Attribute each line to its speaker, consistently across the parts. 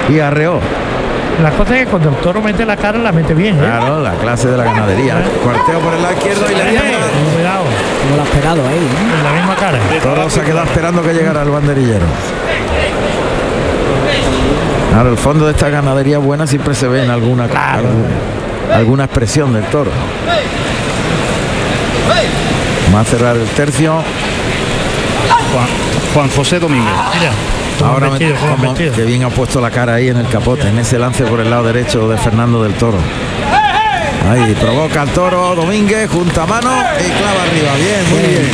Speaker 1: y arreó.
Speaker 2: La cosa es que cuando el toro mete la cara, la mete bien, ¿eh?
Speaker 1: Claro, la clase de la ganadería. Cuarteo por el lado izquierdo y le tiene.
Speaker 2: Cuidado.
Speaker 3: No lo ha esperado ahí, ¿eh?
Speaker 2: En la misma cara.
Speaker 1: El toro se ha quedado esperando que llegara el banderillero. Claro, el fondo de esta ganadería buena siempre se ve en alguna expresión del toro. Va a cerrar el tercio.
Speaker 4: Juan José Domínguez.
Speaker 2: Mira.
Speaker 1: Ahora
Speaker 2: vestido.
Speaker 1: que bien ha puesto la cara ahí en el capote, en ese lance por el lado derecho de Fernando del Toro. Ahí provoca al toro Domínguez, junta mano y clava arriba. Bien, muy bien.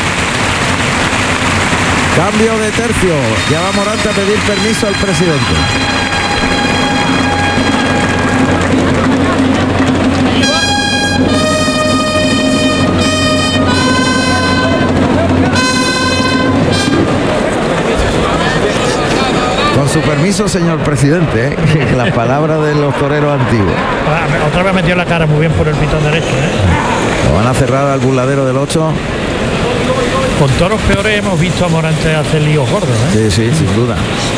Speaker 1: Cambio de tercio. Ya va Morante a pedir permiso al presidente. Con su permiso, señor presidente, ¿eh? Las palabras de los toreros antiguos.
Speaker 2: Otra vez metió la cara muy bien por el pitón derecho, ¿eh?
Speaker 1: Lo van a cerrar al burladero del 8.
Speaker 2: Con toros peores hemos visto a Morante hacer líos gordos, ¿eh?
Speaker 1: Sí, sin duda.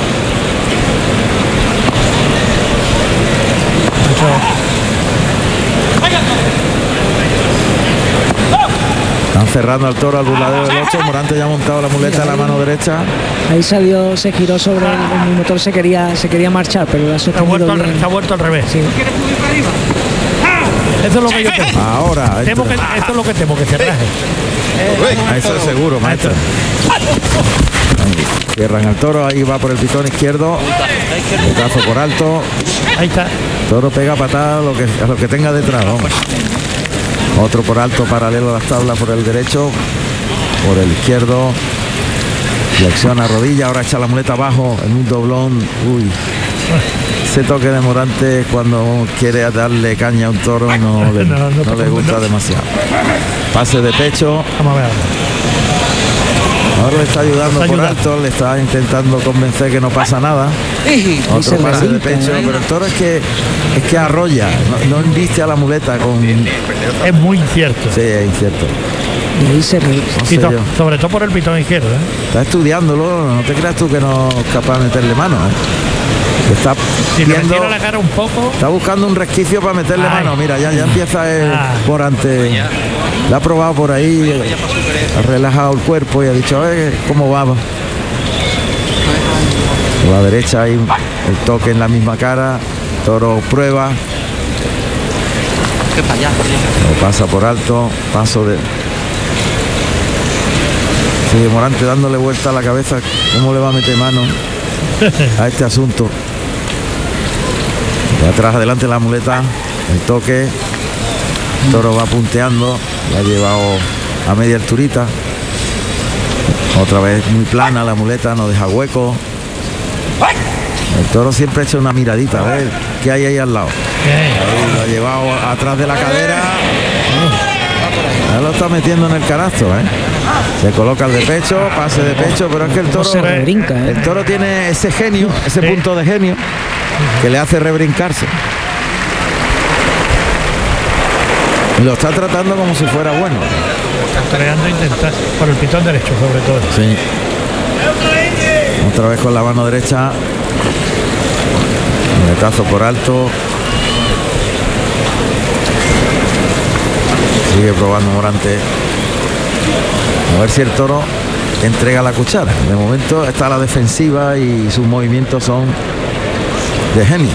Speaker 1: Están cerrando al toro al burladero del 8. Morante ya ha montado la muleta en la mano derecha.
Speaker 3: Ahí salió, se giró sobre el motor, se quería marchar, pero la
Speaker 2: Se ha vuelto al revés.
Speaker 3: Sí.
Speaker 2: Eso es lo que yo temo.
Speaker 1: Ahora.
Speaker 2: Esto es lo que temo, que se raje.
Speaker 1: Eso es seguro, maestro. Ahí, cierran al toro, ahí va por el pitón izquierdo. Brazo por alto.
Speaker 2: Ahí está.
Speaker 1: Toro pega patada a lo que tenga detrás. Vamos. Otro por alto, paralelo a las tablas por el derecho. Por el izquierdo. Flexiona rodilla, ahora echa la muleta abajo en un doblón. Uy. Ese toque de Morante cuando quiere darle caña a un toro no le gusta demasiado. Pase de pecho.
Speaker 2: Vamos a ver.
Speaker 1: Ahora le está ayudando por alto, le está intentando convencer que no pasa nada. Otro pase de pecho, pero el toro es que arrolla, no embiste a la muleta con.
Speaker 2: Es muy incierto.
Speaker 1: Sí, es incierto.
Speaker 3: Y ahí se
Speaker 2: sobre todo por el pitón izquierdo, ¿eh?
Speaker 1: Está estudiándolo, no te creas tú que no es capaz de meterle mano, ¿eh? Está
Speaker 2: viendo, la cara un poco.
Speaker 1: Está buscando un resquicio para meterle mano. Mira, ya empieza el Morante. La ha probado por ahí, ha relajado el cuerpo y ha dicho, a ver cómo va. Por la derecha hay el toque en la misma cara. Toro prueba. Lo pasa por alto. Paso de. Sigue Morante dándole vuelta a la cabeza. ¿Cómo le va a meter mano a este asunto? De atrás adelante la muleta. El toque. El toro va punteando. La ha llevado a media alturita. Otra vez muy plana la muleta, no deja hueco. El toro siempre echa una miradita, a ver qué hay ahí al lado. Ahí lo ha llevado atrás de la cadera. Ya lo está metiendo en el canasto, ¿eh? Se coloca el de pecho, pase de pecho, pero es que el toro
Speaker 3: se rebrinca, ¿eh?
Speaker 1: El toro tiene ese genio, ese punto de genio que le hace rebrincarse. Y lo está tratando como si fuera bueno.
Speaker 2: Está creando intentar por el pitón derecho, sobre todo.
Speaker 1: Sí. Otra vez con la mano derecha. Muletazo por alto. Sigue probando Morante. A ver si el toro entrega la cuchara. De momento está a la defensiva y sus movimientos son de genio.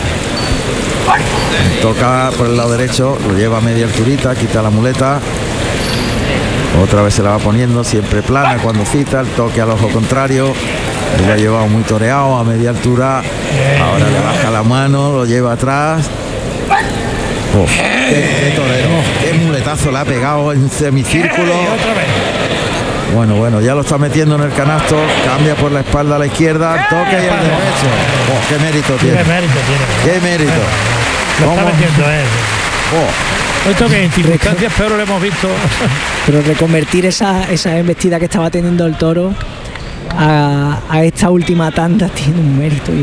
Speaker 1: Toca por el lado derecho, lo lleva a media alturita, quita la muleta. Otra vez se la va poniendo, siempre plana cuando cita, el toque al ojo contrario. Lo ha llevado muy toreado a media altura. Ahora le baja la mano, lo lleva atrás. Oh, qué torero, qué muletazo le ha pegado en semicírculo. Bueno, ya lo está metiendo en el canasto, cambia por la espalda a la izquierda, toque y el derecho. Oh, qué mérito tiene. Qué mérito.
Speaker 2: Lo está metiendo él. Esto que en circunstancias peor lo hemos visto.
Speaker 3: Pero reconvertir esa embestida que estaba teniendo el toro a esta última tanda tiene un mérito.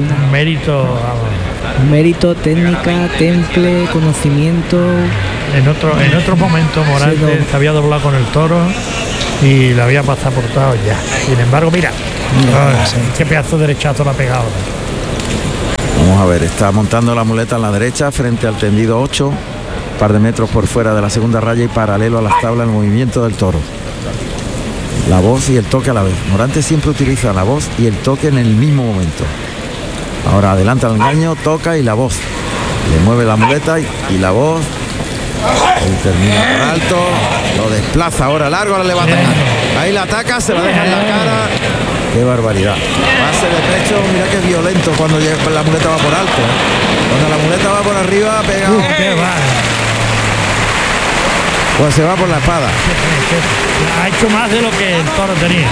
Speaker 3: Un mérito, técnica, temple, conocimiento.
Speaker 2: En otro momento Morante se había doblado con el toro y le había pasaportado ya. Sin embargo, mira, qué pedazo de derechazo le ha pegado.
Speaker 1: Vamos Vamos a ver, está montando la muleta en la derecha frente al tendido 8, un par de metros por fuera de la segunda raya y paralelo a las tablas el movimiento del toro. La voz y el toque a la vez. Morante siempre utiliza la voz y el toque en el mismo momento. Ahora adelanta el engaño, toca y la voz. Le mueve la muleta y la voz. Él termina por alto, lo desplaza ahora largo, ahora le va a atacar. Ahí la ataca, se la deja en la cara. Qué barbaridad. Pase de pecho, mira que es violento cuando la muleta va por alto. Cuando la muleta va por arriba, pega. Pues se va por la espada.
Speaker 2: Ha hecho más de lo que el toro tenía.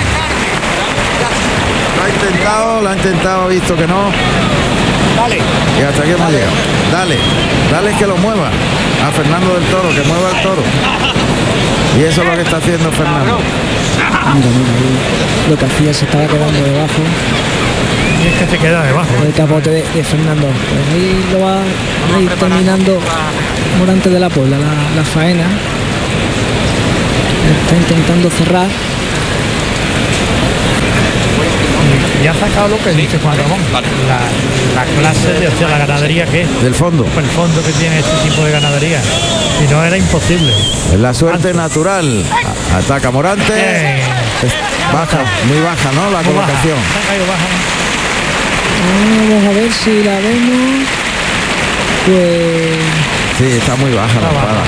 Speaker 1: Lo ha intentado, ha visto que no.
Speaker 3: Dale.
Speaker 1: Y hasta aquí hemos llegado. Dale que lo mueva. A Fernando del Toro, que mueva el toro. Y eso es lo que está haciendo Fernando.
Speaker 3: Mira, lo que hacía se estaba quedando debajo.
Speaker 2: Y es que se queda debajo.
Speaker 3: El capote de Fernando. Pues ahí lo va a ir terminando Morante de la Puebla, la faena. Está intentando cerrar.
Speaker 2: Y ha sacado lo que dice Juan Ramón, la clase de, o sea, la ganadería que es.
Speaker 1: Del fondo.
Speaker 2: El fondo que tiene este tipo de ganadería. Si no era imposible.
Speaker 1: Es la suerte natural. Ataca Morante. Baja, muy baja, ¿no? La colocación.
Speaker 3: Vamos a ver si la vemos. Pues
Speaker 1: sí, está muy baja la espada.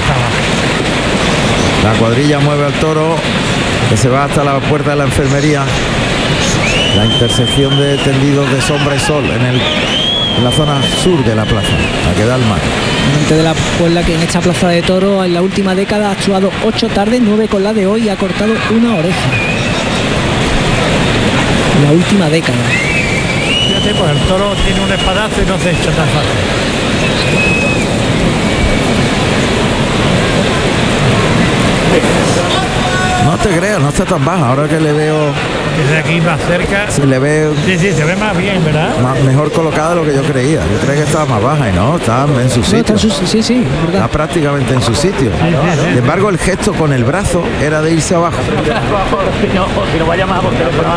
Speaker 1: La cuadrilla mueve al toro, que se va hasta la puerta de la enfermería. La intersección de tendidos de sombra y sol en la zona sur de la plaza, la que da al mar.
Speaker 3: Morante de la Puebla, que en esta plaza de toros en la última década ha actuado 8 tardes, 9 con la de hoy y ha cortado una oreja. En la última década.
Speaker 2: Fíjate, pues el toro tiene un espadazo y no se echa tan fácil.
Speaker 1: No te creas, no está tan baja. Ahora que le veo
Speaker 2: desde aquí más cerca,
Speaker 1: sí, le veo.
Speaker 2: Sí, se ve más bien, ¿verdad?
Speaker 1: Mejor colocada de lo que yo creía. Yo creía que estaba más baja y no, está en su sitio.
Speaker 3: Sí, verdad.
Speaker 1: Está prácticamente en su sitio. Sin embargo, el gesto con el brazo era de irse abajo.
Speaker 4: Si no vaya más por teléfono.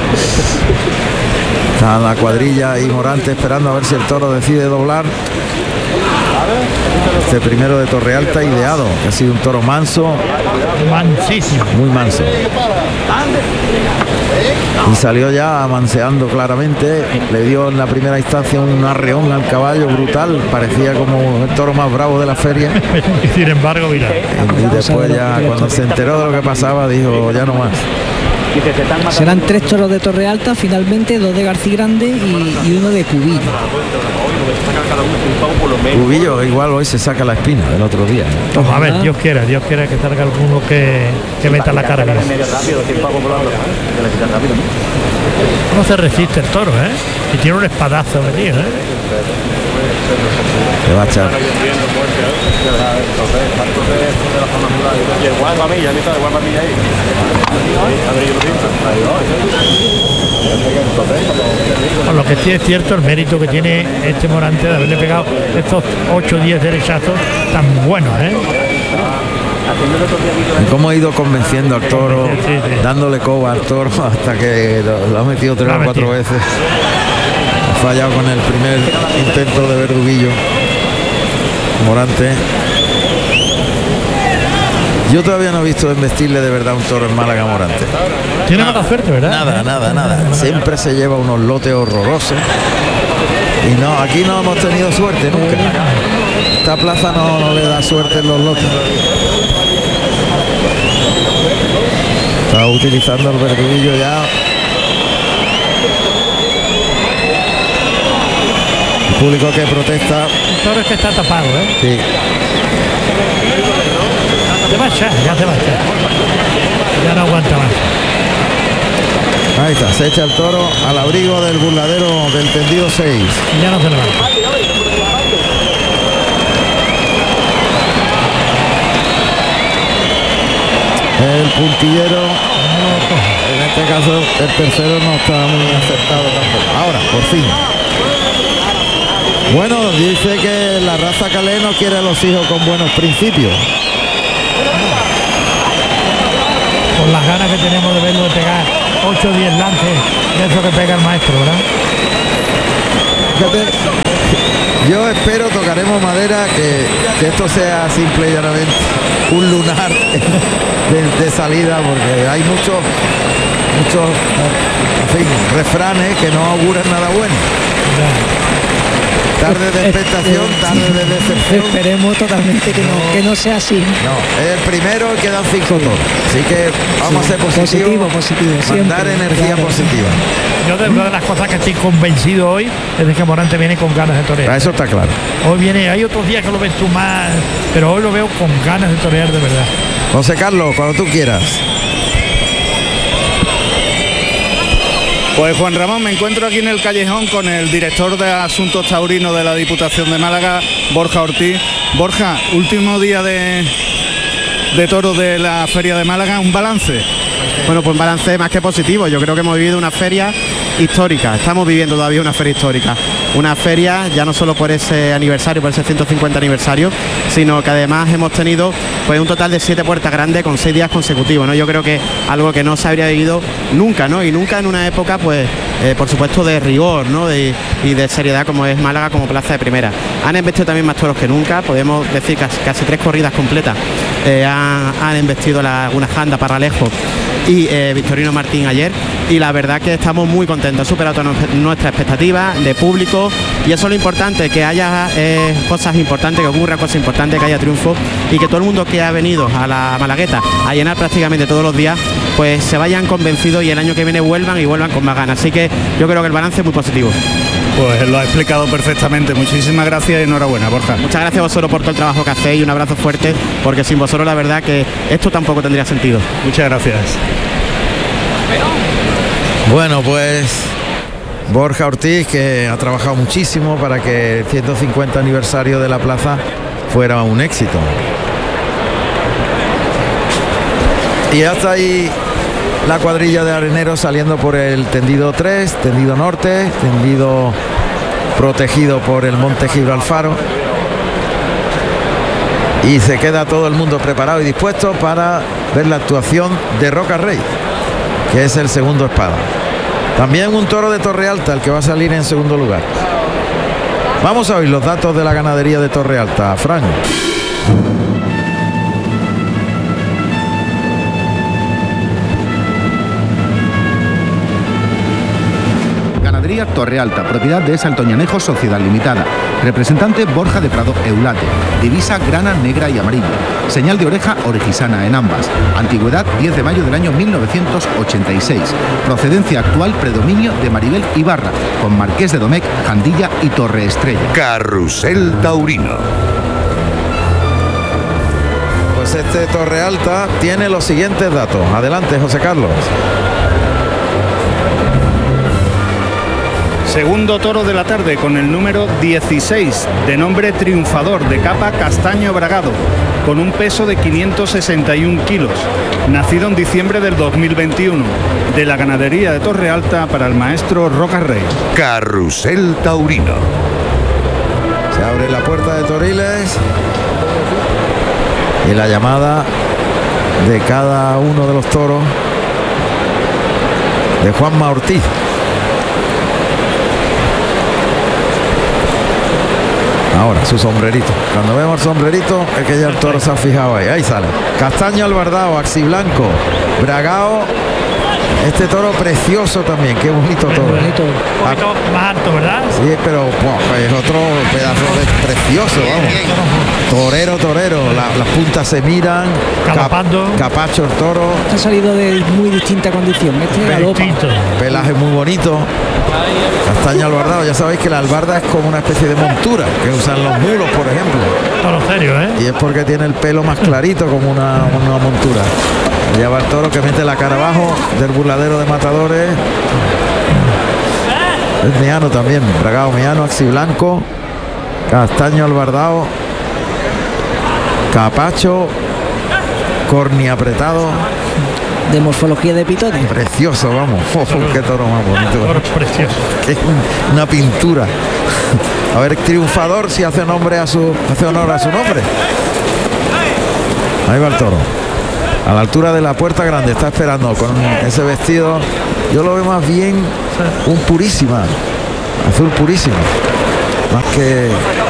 Speaker 1: Está la cuadrilla y Morante esperando a ver si el toro decide doblar. Este primero de Torrealta ideado, que ha sido un toro manso.
Speaker 2: Mansísimo.
Speaker 1: Muy manso. Y salió ya manseando claramente. Le dio en la primera instancia un arreón al caballo brutal. Parecía como el toro más bravo de la feria.
Speaker 2: Sin embargo, mira.
Speaker 1: Y después ya cuando se enteró de lo que pasaba dijo ya no más.
Speaker 3: Serán 3 toros de Torrealta, finalmente 2 de García Grande y 1 de Cubillo.
Speaker 1: Cubillo igual hoy se saca la espina del otro día.
Speaker 2: Pues a ver, Dios quiera que salga alguno que meta la cara. No se resiste el toro, y tiene un espadazo venido,
Speaker 1: Se va a echar.
Speaker 2: Por lo que sí es cierto el mérito que tiene este Morante de haberle pegado estos 8 o 10 derechazos tan buenos,
Speaker 1: Y cómo ha ido convenciendo al toro,
Speaker 2: sí.
Speaker 1: dándole coba al toro hasta que lo ha metido 3 o 4 veces. Ha fallado con el primer intento de Verduguillo. Morante. Yo todavía no he visto embestirle de verdad un toro en Málaga a Morante.
Speaker 2: Tiene mala suerte, ¿verdad?
Speaker 1: Nada. Siempre se lleva unos lotes horrorosos. Y no, aquí no hemos tenido suerte nunca. Esta plaza no le da suerte en los lotes. Está utilizando el Verduguillo ya. El público que protesta.
Speaker 2: El toro es que está tapado,
Speaker 1: Sí.
Speaker 2: Ya se va a echar. Ya no aguanta más.
Speaker 1: Ahí está, se echa el toro al abrigo del burladero del tendido 6.
Speaker 2: Y ya no se levanta.
Speaker 1: El puntillero, en este caso el tercero no está muy acertado tampoco. Ahora, por fin. Bueno, dice que la raza Calé no quiere a los hijos con buenos principios.
Speaker 2: Con las ganas que tenemos de verlo de pegar 8 o 10 lances de eso que pega el maestro, ¿verdad?
Speaker 1: Fíjate, yo espero, tocaremos madera, que esto sea simple y llanamente un lunar de salida, porque hay muchos, en fin, refranes que no auguran nada bueno. Tarde de expectación, tarde de decepción.
Speaker 3: Esperemos totalmente que no sea así.
Speaker 1: No, es el primero el que dan 5 toros. Así que vamos a ser positivos.
Speaker 3: Positivo,
Speaker 1: mandar
Speaker 3: siempre,
Speaker 1: energía
Speaker 3: claro.
Speaker 1: positiva.
Speaker 2: Yo de una de las cosas que estoy convencido hoy es de que Morante viene con ganas de torear.
Speaker 1: Eso está claro.
Speaker 2: Hoy viene, hay otros días que lo ves tú más, pero hoy lo veo con ganas de torear de verdad.
Speaker 1: José Carlos, cuando tú quieras.
Speaker 5: Pues Juan Ramón, me encuentro aquí en el callejón con el director de Asuntos Taurinos de la Diputación de Málaga, Borja Ortiz. Borja, último día de toro de la Feria de Málaga, un balance.
Speaker 6: Bueno, pues un balance más que positivo. Yo creo que hemos vivido una feria histórica. Estamos viviendo todavía una feria histórica. Una feria ya no solo por ese aniversario, por ese 150 aniversario, sino que además hemos tenido pues un total de 7 puertas grandes con 6 días consecutivos, ¿no? Yo creo que algo que no se habría vivido nunca, ¿no? Y nunca en una época, pues, por supuesto, de rigor, ¿no? Y de seriedad como es Málaga como plaza de primera. Han embestido también más toros que nunca, podemos decir casi 3 corridas completas. Han embestido algunas jandas para Alejo y Victorino Martín ayer, y la verdad que estamos muy contentos, ha superado nuestra expectativa de público, y eso es lo importante, que haya cosas importantes, que ocurra cosas importantes, que haya triunfo, y que todo el mundo que ha venido a la Malagueta a llenar prácticamente todos los días, pues se vayan convencidos y el año que viene vuelvan con más ganas. Así que yo creo que el balance es muy positivo.
Speaker 5: Pues lo ha explicado perfectamente. Muchísimas gracias y enhorabuena, Borja.
Speaker 6: Muchas gracias a vosotros por todo el trabajo que hacéis, y un abrazo fuerte, porque sin vosotros la verdad que esto tampoco tendría sentido.
Speaker 5: Muchas gracias.
Speaker 1: Bueno, pues Borja Ortiz, que ha trabajado muchísimo para que el 150 aniversario de la plaza fuera un éxito. Y hasta ahí la cuadrilla de areneros saliendo por el tendido 3, tendido norte, tendido protegido por el Monte Gibralfaro. Y se queda todo el mundo preparado y dispuesto para ver la actuación de Roca Rey, que es el segundo espada. También un toro de Torre Alta, el que va a salir en segundo lugar. Vamos a oír los datos de la ganadería de Torre Alta, Fran.
Speaker 7: Torre Alta, propiedad de Saltoñanejo Sociedad Limitada. Representante Borja de Prado Eulate. Divisa grana, negra y amarilla. Señal de oreja orejisana en ambas. Antigüedad 10 de mayo del año 1986. Procedencia actual predominio de Maribel Ibarra, con Marqués de Domecq, Jandilla y Torre Estrella.
Speaker 8: Carrusel Taurino.
Speaker 1: Pues este Torre Alta tiene los siguientes datos. Adelante, José Carlos.
Speaker 5: Segundo toro de la tarde con el número 16, de nombre Triunfador, de capa castaño bragado, con un peso de 561 kilos, nacido en diciembre del 2021, de la ganadería de Torre Alta para el maestro Roca Rey.
Speaker 8: Carrusel Taurino.
Speaker 1: Se abre la puerta de Toriles y la llamada de cada uno de los toros de Juanma Ortiz. Ahora su sombrerito. Cuando vemos el sombrerito es que ya el toro se ha fijado ahí. Ahí sale. Castaño albardao, axiblanco, bragao. Este toro precioso también. Qué bonito toro.
Speaker 3: Bonito.
Speaker 2: Un poquito más alto, ¿verdad?
Speaker 1: Sí, pero es otro pedazo de precioso, vamos. Torero. Las puntas se miran.
Speaker 2: Galopando.
Speaker 1: Capacho el toro.
Speaker 3: Ha salido de muy distinta condición. Este galopa.
Speaker 2: Distinto.
Speaker 1: Pelaje muy bonito. Castaño albardao, ya sabéis que la albarda es como una especie de montura que usan los mulos, por ejemplo.
Speaker 2: Toro serio, ¿eh?
Speaker 1: Y es porque tiene el pelo más clarito como una montura. Lleva el toro que mete la cara abajo del burladero de matadores. Es meano también, bragao meano, axiblanco, castaño albardao, capacho, corni apretado.
Speaker 3: De morfología de pitote.
Speaker 1: Precioso, vamos. Qué toro más bonito.
Speaker 2: Toro precioso.
Speaker 1: Es una pintura. A ver, Triunfador si hace honor a su nombre. Ahí va el toro. A la altura de la puerta grande, está esperando con ese vestido. Yo lo veo más bien un purísima, azul purísimo. más que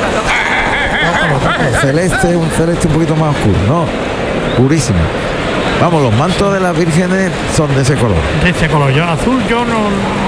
Speaker 1: celeste, un celeste un poquito más oscuro, ¿no? Purísimo. Vamos, los mantos de las vírgenes son de ese color.
Speaker 2: De ese color, yo azul yo no.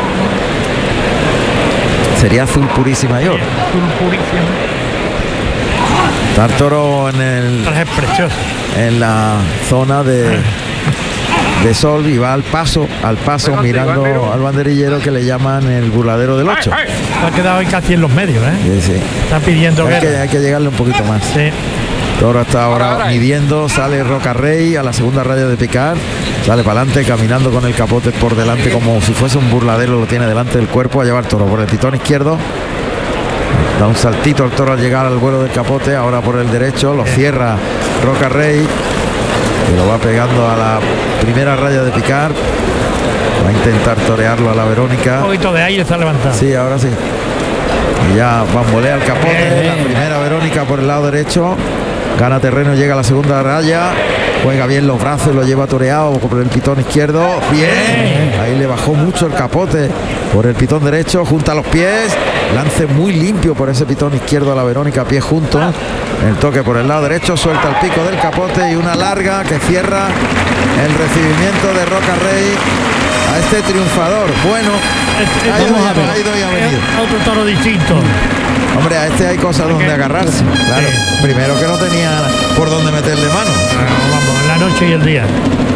Speaker 1: Sería azul purísima yo.
Speaker 2: Azul purísima.
Speaker 1: Está el toro en el.
Speaker 2: Es precioso.
Speaker 1: En la zona de sol y va al paso mirando al banderillero que le llaman el burladero del 8.
Speaker 2: Ha quedado ahí casi en los medios, ¿eh?
Speaker 1: Sí, sí.
Speaker 2: Está pidiendo
Speaker 1: hay que llegarle un poquito más.
Speaker 2: Sí.
Speaker 1: Toro está ahora midiendo, sale Roca Rey a la segunda raya de picar, sale para adelante caminando con el capote por delante como si fuese un burladero, lo tiene delante del cuerpo, a llevar el toro por el pitón izquierdo. Da un saltito el toro al llegar al vuelo del capote, ahora por el derecho, lo cierra Roca Rey, que lo va pegando a la primera raya de picar. Va a intentar torearlo a la Verónica.
Speaker 2: Un poquito de aire está levantado.
Speaker 1: Sí, ahora sí. Y ya bambolea el capote, la primera Verónica por el lado derecho. Gana terreno, llega a la segunda raya. Juega bien los brazos, lo lleva toreado por el pitón izquierdo. Bien. Ahí le bajó mucho el capote por el pitón derecho, junta los pies. Lance muy limpio por ese pitón izquierdo a la Verónica, pies juntos. El toque por el lado derecho, suelta el pico del capote y una larga que cierra el recibimiento de Roca Rey a este triunfador. Bueno, ha ido y ha venido.
Speaker 2: Otro toro distinto.
Speaker 1: Hombre, a este hay cosas donde agarrarse. Claro, primero que no tenía por dónde meterle mano.
Speaker 2: Vamos, la noche y el día.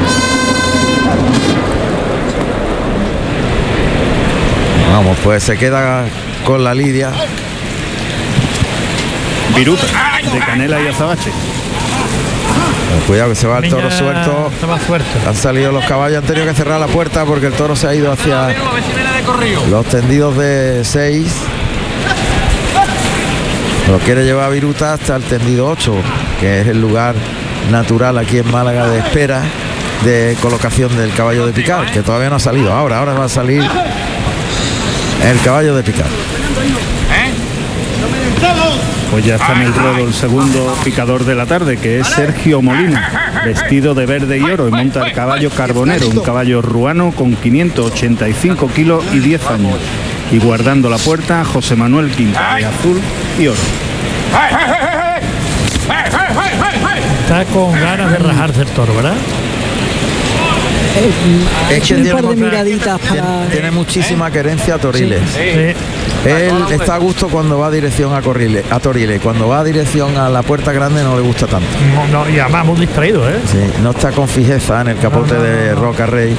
Speaker 1: Vamos, pues se queda con la lidia.
Speaker 5: Viruta, de Canela y Azabache.
Speaker 1: Cuidado que se va el toro suelto. Han salido los caballos, han tenido que cerrar la puerta porque el toro se ha ido hacia los tendidos de 6. Lo quiere llevar Viruta hasta el tendido 8, que es el lugar natural aquí en Málaga de espera de colocación del caballo de picar, que todavía no ha salido. Ahora va a salir el caballo de picar.
Speaker 5: Pues ya está en el ruedo el segundo picador de la tarde, que es Sergio Molina, vestido de verde y oro, y monta el caballo Carbonero, un caballo ruano con 585 kilos y 10 años. Y guardando la puerta, José Manuel Quinta, de azul y oro.
Speaker 2: Está con ganas de rajarse el toro, ¿verdad?
Speaker 1: Es que
Speaker 3: un par de miraditas para...
Speaker 1: tiene muchísima querencia a Toriles.
Speaker 2: Sí.
Speaker 1: Él está a gusto cuando va a dirección a Toriles. Cuando va a dirección a la puerta grande no le gusta tanto.
Speaker 2: No, y además muy distraído, ¿eh?
Speaker 1: Sí, no está con fijeza en el capote de Roca Rey.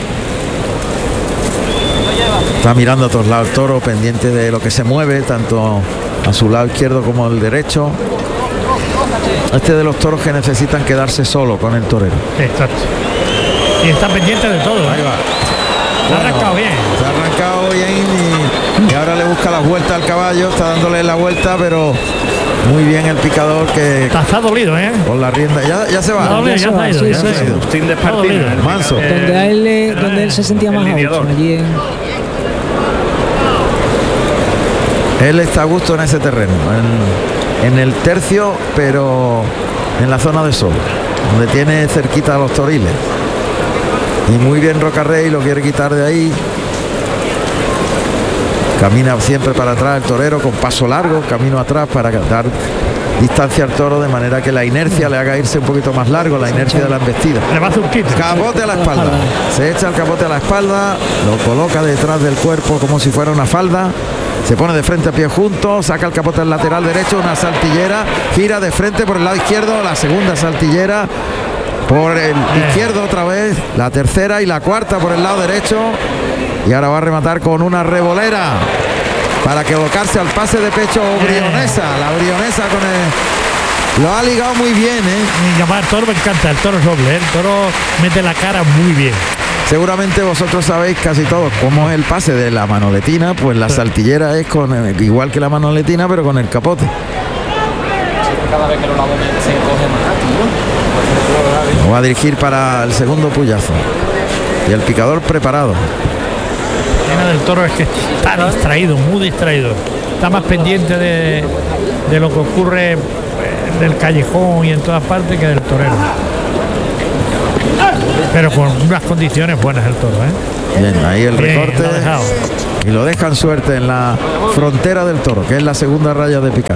Speaker 1: Está mirando a todos lados el toro, pendiente de lo que se mueve, tanto a su lado izquierdo como al derecho. Este de los toros que necesitan quedarse solo con el torero.
Speaker 2: Exacto. Y está pendiente de todo.
Speaker 1: Ahí va.
Speaker 2: Se ha arrancado bien.
Speaker 1: Se ha arrancado bien y ahora le busca las vueltas al caballo, está dándole la vuelta, pero muy bien el picador que...
Speaker 2: Está dolido, ¿eh?
Speaker 1: Con la rienda. Ya se va.
Speaker 2: Ya se ha ido.
Speaker 5: Agustín de Espartina,
Speaker 1: manso.
Speaker 3: Donde él se sentía más a gusto, allí
Speaker 1: Él está a gusto en ese terreno, en el tercio, pero en la zona de sol, donde tiene cerquita a los toriles. Y muy bien Roca Rey, lo quiere quitar de ahí. Camina siempre para atrás el torero con paso largo, camino atrás para dar distancia al toro, de manera que la inercia le haga irse un poquito más largo, la inercia de la embestida.
Speaker 2: Le va a hacer un kit.
Speaker 1: Capote a la espalda. Se echa el capote a la espalda, lo coloca detrás del cuerpo como si fuera una falda. Se pone de frente a pie junto, saca el capote al lateral derecho, una saltillera, gira de frente por el lado izquierdo, la segunda saltillera por el izquierdo otra vez, la tercera y la cuarta por el lado derecho, y ahora va a rematar con una revolera para colocarse al pase de pecho Brionesa. La Brionesa con el... Lo ha ligado muy bien,
Speaker 2: Y llamar al toro me encanta, el toro es doble, el toro mete la cara muy bien.
Speaker 1: Seguramente vosotros sabéis casi todos cómo es el pase de la manoletina, pues la saltillera es con igual que la manoletina, pero con el capote.
Speaker 4: Cada vez que lo lavo se coge más.
Speaker 1: Lo va a dirigir para el segundo puyazo. Y el picador preparado.
Speaker 2: El del toro es que está distraído, muy distraído. Está más pendiente de lo que ocurre del callejón y en todas partes que del torero. Pero con unas condiciones buenas el toro, ¿eh?
Speaker 1: Bien, ahí el recorte. y lo dejan suerte en la frontera del toro, que es la segunda raya de picar.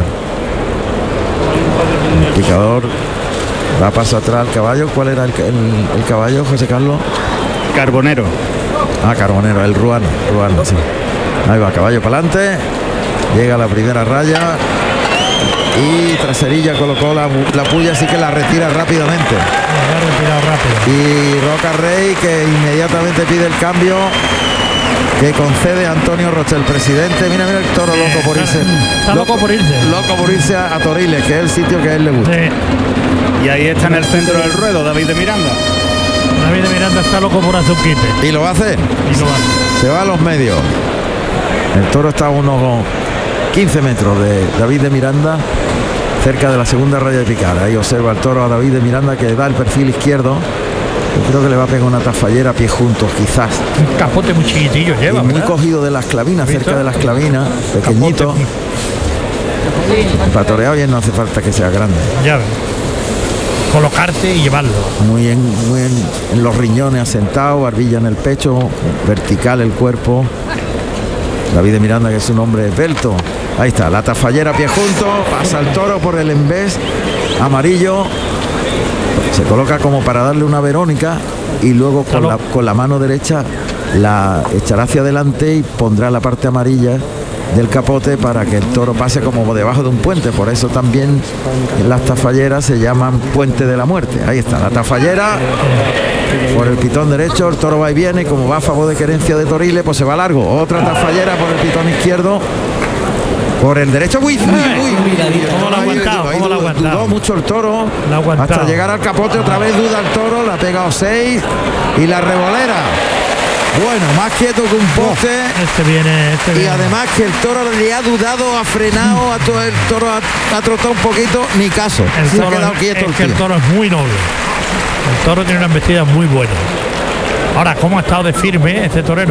Speaker 1: El picador da paso atrás al caballo. ¿Cuál era el caballo, José Carlos?
Speaker 5: Carbonero.
Speaker 1: Carbonero, el ruano, sí. Ahí va, caballo para adelante, llega a la primera raya y traserilla colocó la puya, así que la retira rápidamente. Y Roca Rey, que inmediatamente pide el cambio que concede Antonio Roche, el presidente. Mira el toro loco por irse.
Speaker 2: Está loco por irse
Speaker 1: a Toriles, que es el sitio que a él le gusta.
Speaker 2: Sí.
Speaker 5: Y ahí está en el centro del ruedo David de Miranda.
Speaker 2: David de Miranda está loco por hacer un quite.
Speaker 1: Y lo hace. Se va a los medios. El toro está a unos 15 metros de David de Miranda, cerca de la segunda raya de picar. Ahí observa el toro a David de Miranda, que da el perfil izquierdo. Yo creo que le va a pegar una tafallera a pies juntos, quizás.
Speaker 2: Un capote muy chiquitillo lleva,
Speaker 1: muy cogido de las clavinas, cerca de las clavinas, pequeñito. Para torear bien no hace falta que sea grande.
Speaker 2: Ya ves. Colocarte y llevarlo.
Speaker 1: Muy en los riñones asentado, barbilla en el pecho, vertical el cuerpo. David de Miranda, que es un hombre esbelto. Ahí está, la tafallera a pie junto, pasa el toro por el embés amarillo, se coloca como para darle una Verónica y luego con la mano derecha la echará hacia adelante y pondrá la parte amarilla del capote para que el toro pase como debajo de un puente. Por eso también las tafalleras se llaman puente de la muerte. Ahí está la tafallera por el pitón derecho, el toro va y viene, y como va a favor de Querencia de Toriles, pues se va largo. Otra tafallera por el pitón izquierdo, por el derecho. Uy,
Speaker 2: ¿Cómo lo ha aguantado?
Speaker 1: Dudó mucho el toro hasta llegar al capote. Otra vez duda el toro, le ha pegado 6 y la revolera. Bueno, más quieto que un poste.
Speaker 2: Este viene.
Speaker 1: Y además que el toro le ha dudado, ha frenado, el toro ha trotado un poquito, ni caso.
Speaker 2: Se ha quedado quieto. El toro es muy noble. El toro tiene una embestida muy buena. Ahora, ¿cómo ha estado de firme este torero?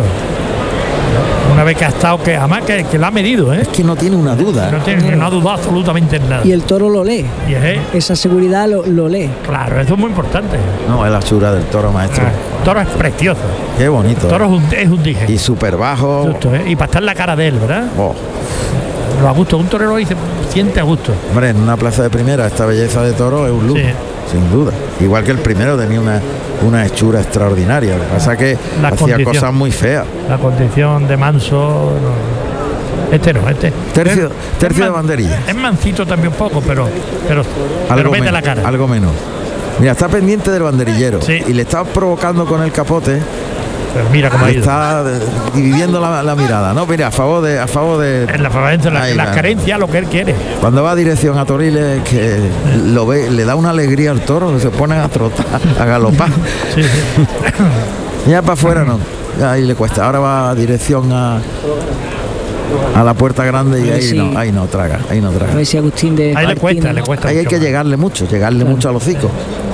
Speaker 2: Una vez que ha estado, que además que la ha medido, ¿eh?
Speaker 1: Es que no tiene una duda.
Speaker 2: No ha dudado absolutamente en nada.
Speaker 3: Y el toro lo lee. Esa seguridad lo lee.
Speaker 2: Claro, eso es muy importante.
Speaker 1: No, es la chura del toro, maestro.
Speaker 2: El toro es precioso.
Speaker 1: Qué bonito.
Speaker 2: El toro es un dije.
Speaker 1: Y súper bajo.
Speaker 2: Justo, ¿eh? Y para estar en la cara de él, ¿verdad? Lo a gusto. Un torero ahí se siente a gusto.
Speaker 1: Hombre, en una plaza de primera, esta belleza de toro es un lujo. Sí. Sin duda. Igual que el primero tenía una hechura extraordinaria. Lo que pasa es que hacía cosas muy feas.
Speaker 2: La condición de manso. Este.
Speaker 1: Tercio de banderilla.
Speaker 2: Es mansito también un poco, pero mete la cara.
Speaker 1: Algo menos. Mira, está pendiente del banderillero.
Speaker 2: Sí.
Speaker 1: Y le está provocando con el capote.
Speaker 2: Pero mira cómo
Speaker 1: está dividiendo la mirada, ¿no? Mira, a favor de
Speaker 2: en la carencia, lo que él quiere.
Speaker 1: Cuando va a dirección a Toriles, que lo ve, le da una alegría al toro, que se pone a trotar, a galopar.
Speaker 2: Sí.
Speaker 1: Ya para afuera no, ya ahí le cuesta. Ahora va a dirección a la puerta grande y ahí no traga.
Speaker 3: A ver si Agustín de
Speaker 2: ahí le cuesta.
Speaker 1: Ahí hay que llegarle mucho al hocico.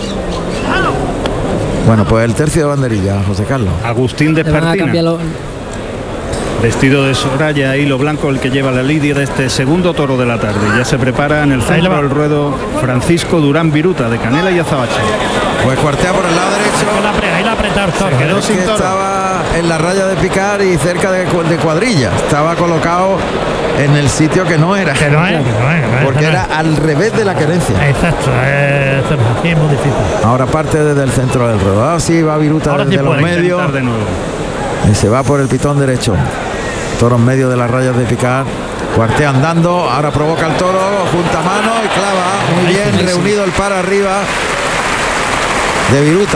Speaker 1: Bueno, pues el tercio de banderilla, José Carlos.
Speaker 5: Agustín de Espartina. Vestido de soraya, hilo blanco, el que lleva la lidia de este segundo toro de la tarde. Ya se prepara en el centro del ruedo Francisco Durán Viruta, de Canela y Azabache.
Speaker 1: Pues cuartea por el lado derecho.
Speaker 2: Ahí la apretó el toro.
Speaker 5: Quedó sin toro.
Speaker 1: Estaba en la raya de picar y cerca de cuadrilla. Estaba colocado en el sitio que no era. Porque era al revés de la Querencia.
Speaker 2: Exacto. Es muy difícil.
Speaker 1: Ahora parte desde el centro del ruedo. Ahora sí va Viruta desde los medios. Y se va por el pitón derecho. Toro en medio de las rayas de picar. Cuartea andando. Ahora provoca el toro. Junta mano y clava. Muy bien reunido el par arriba de Viruta.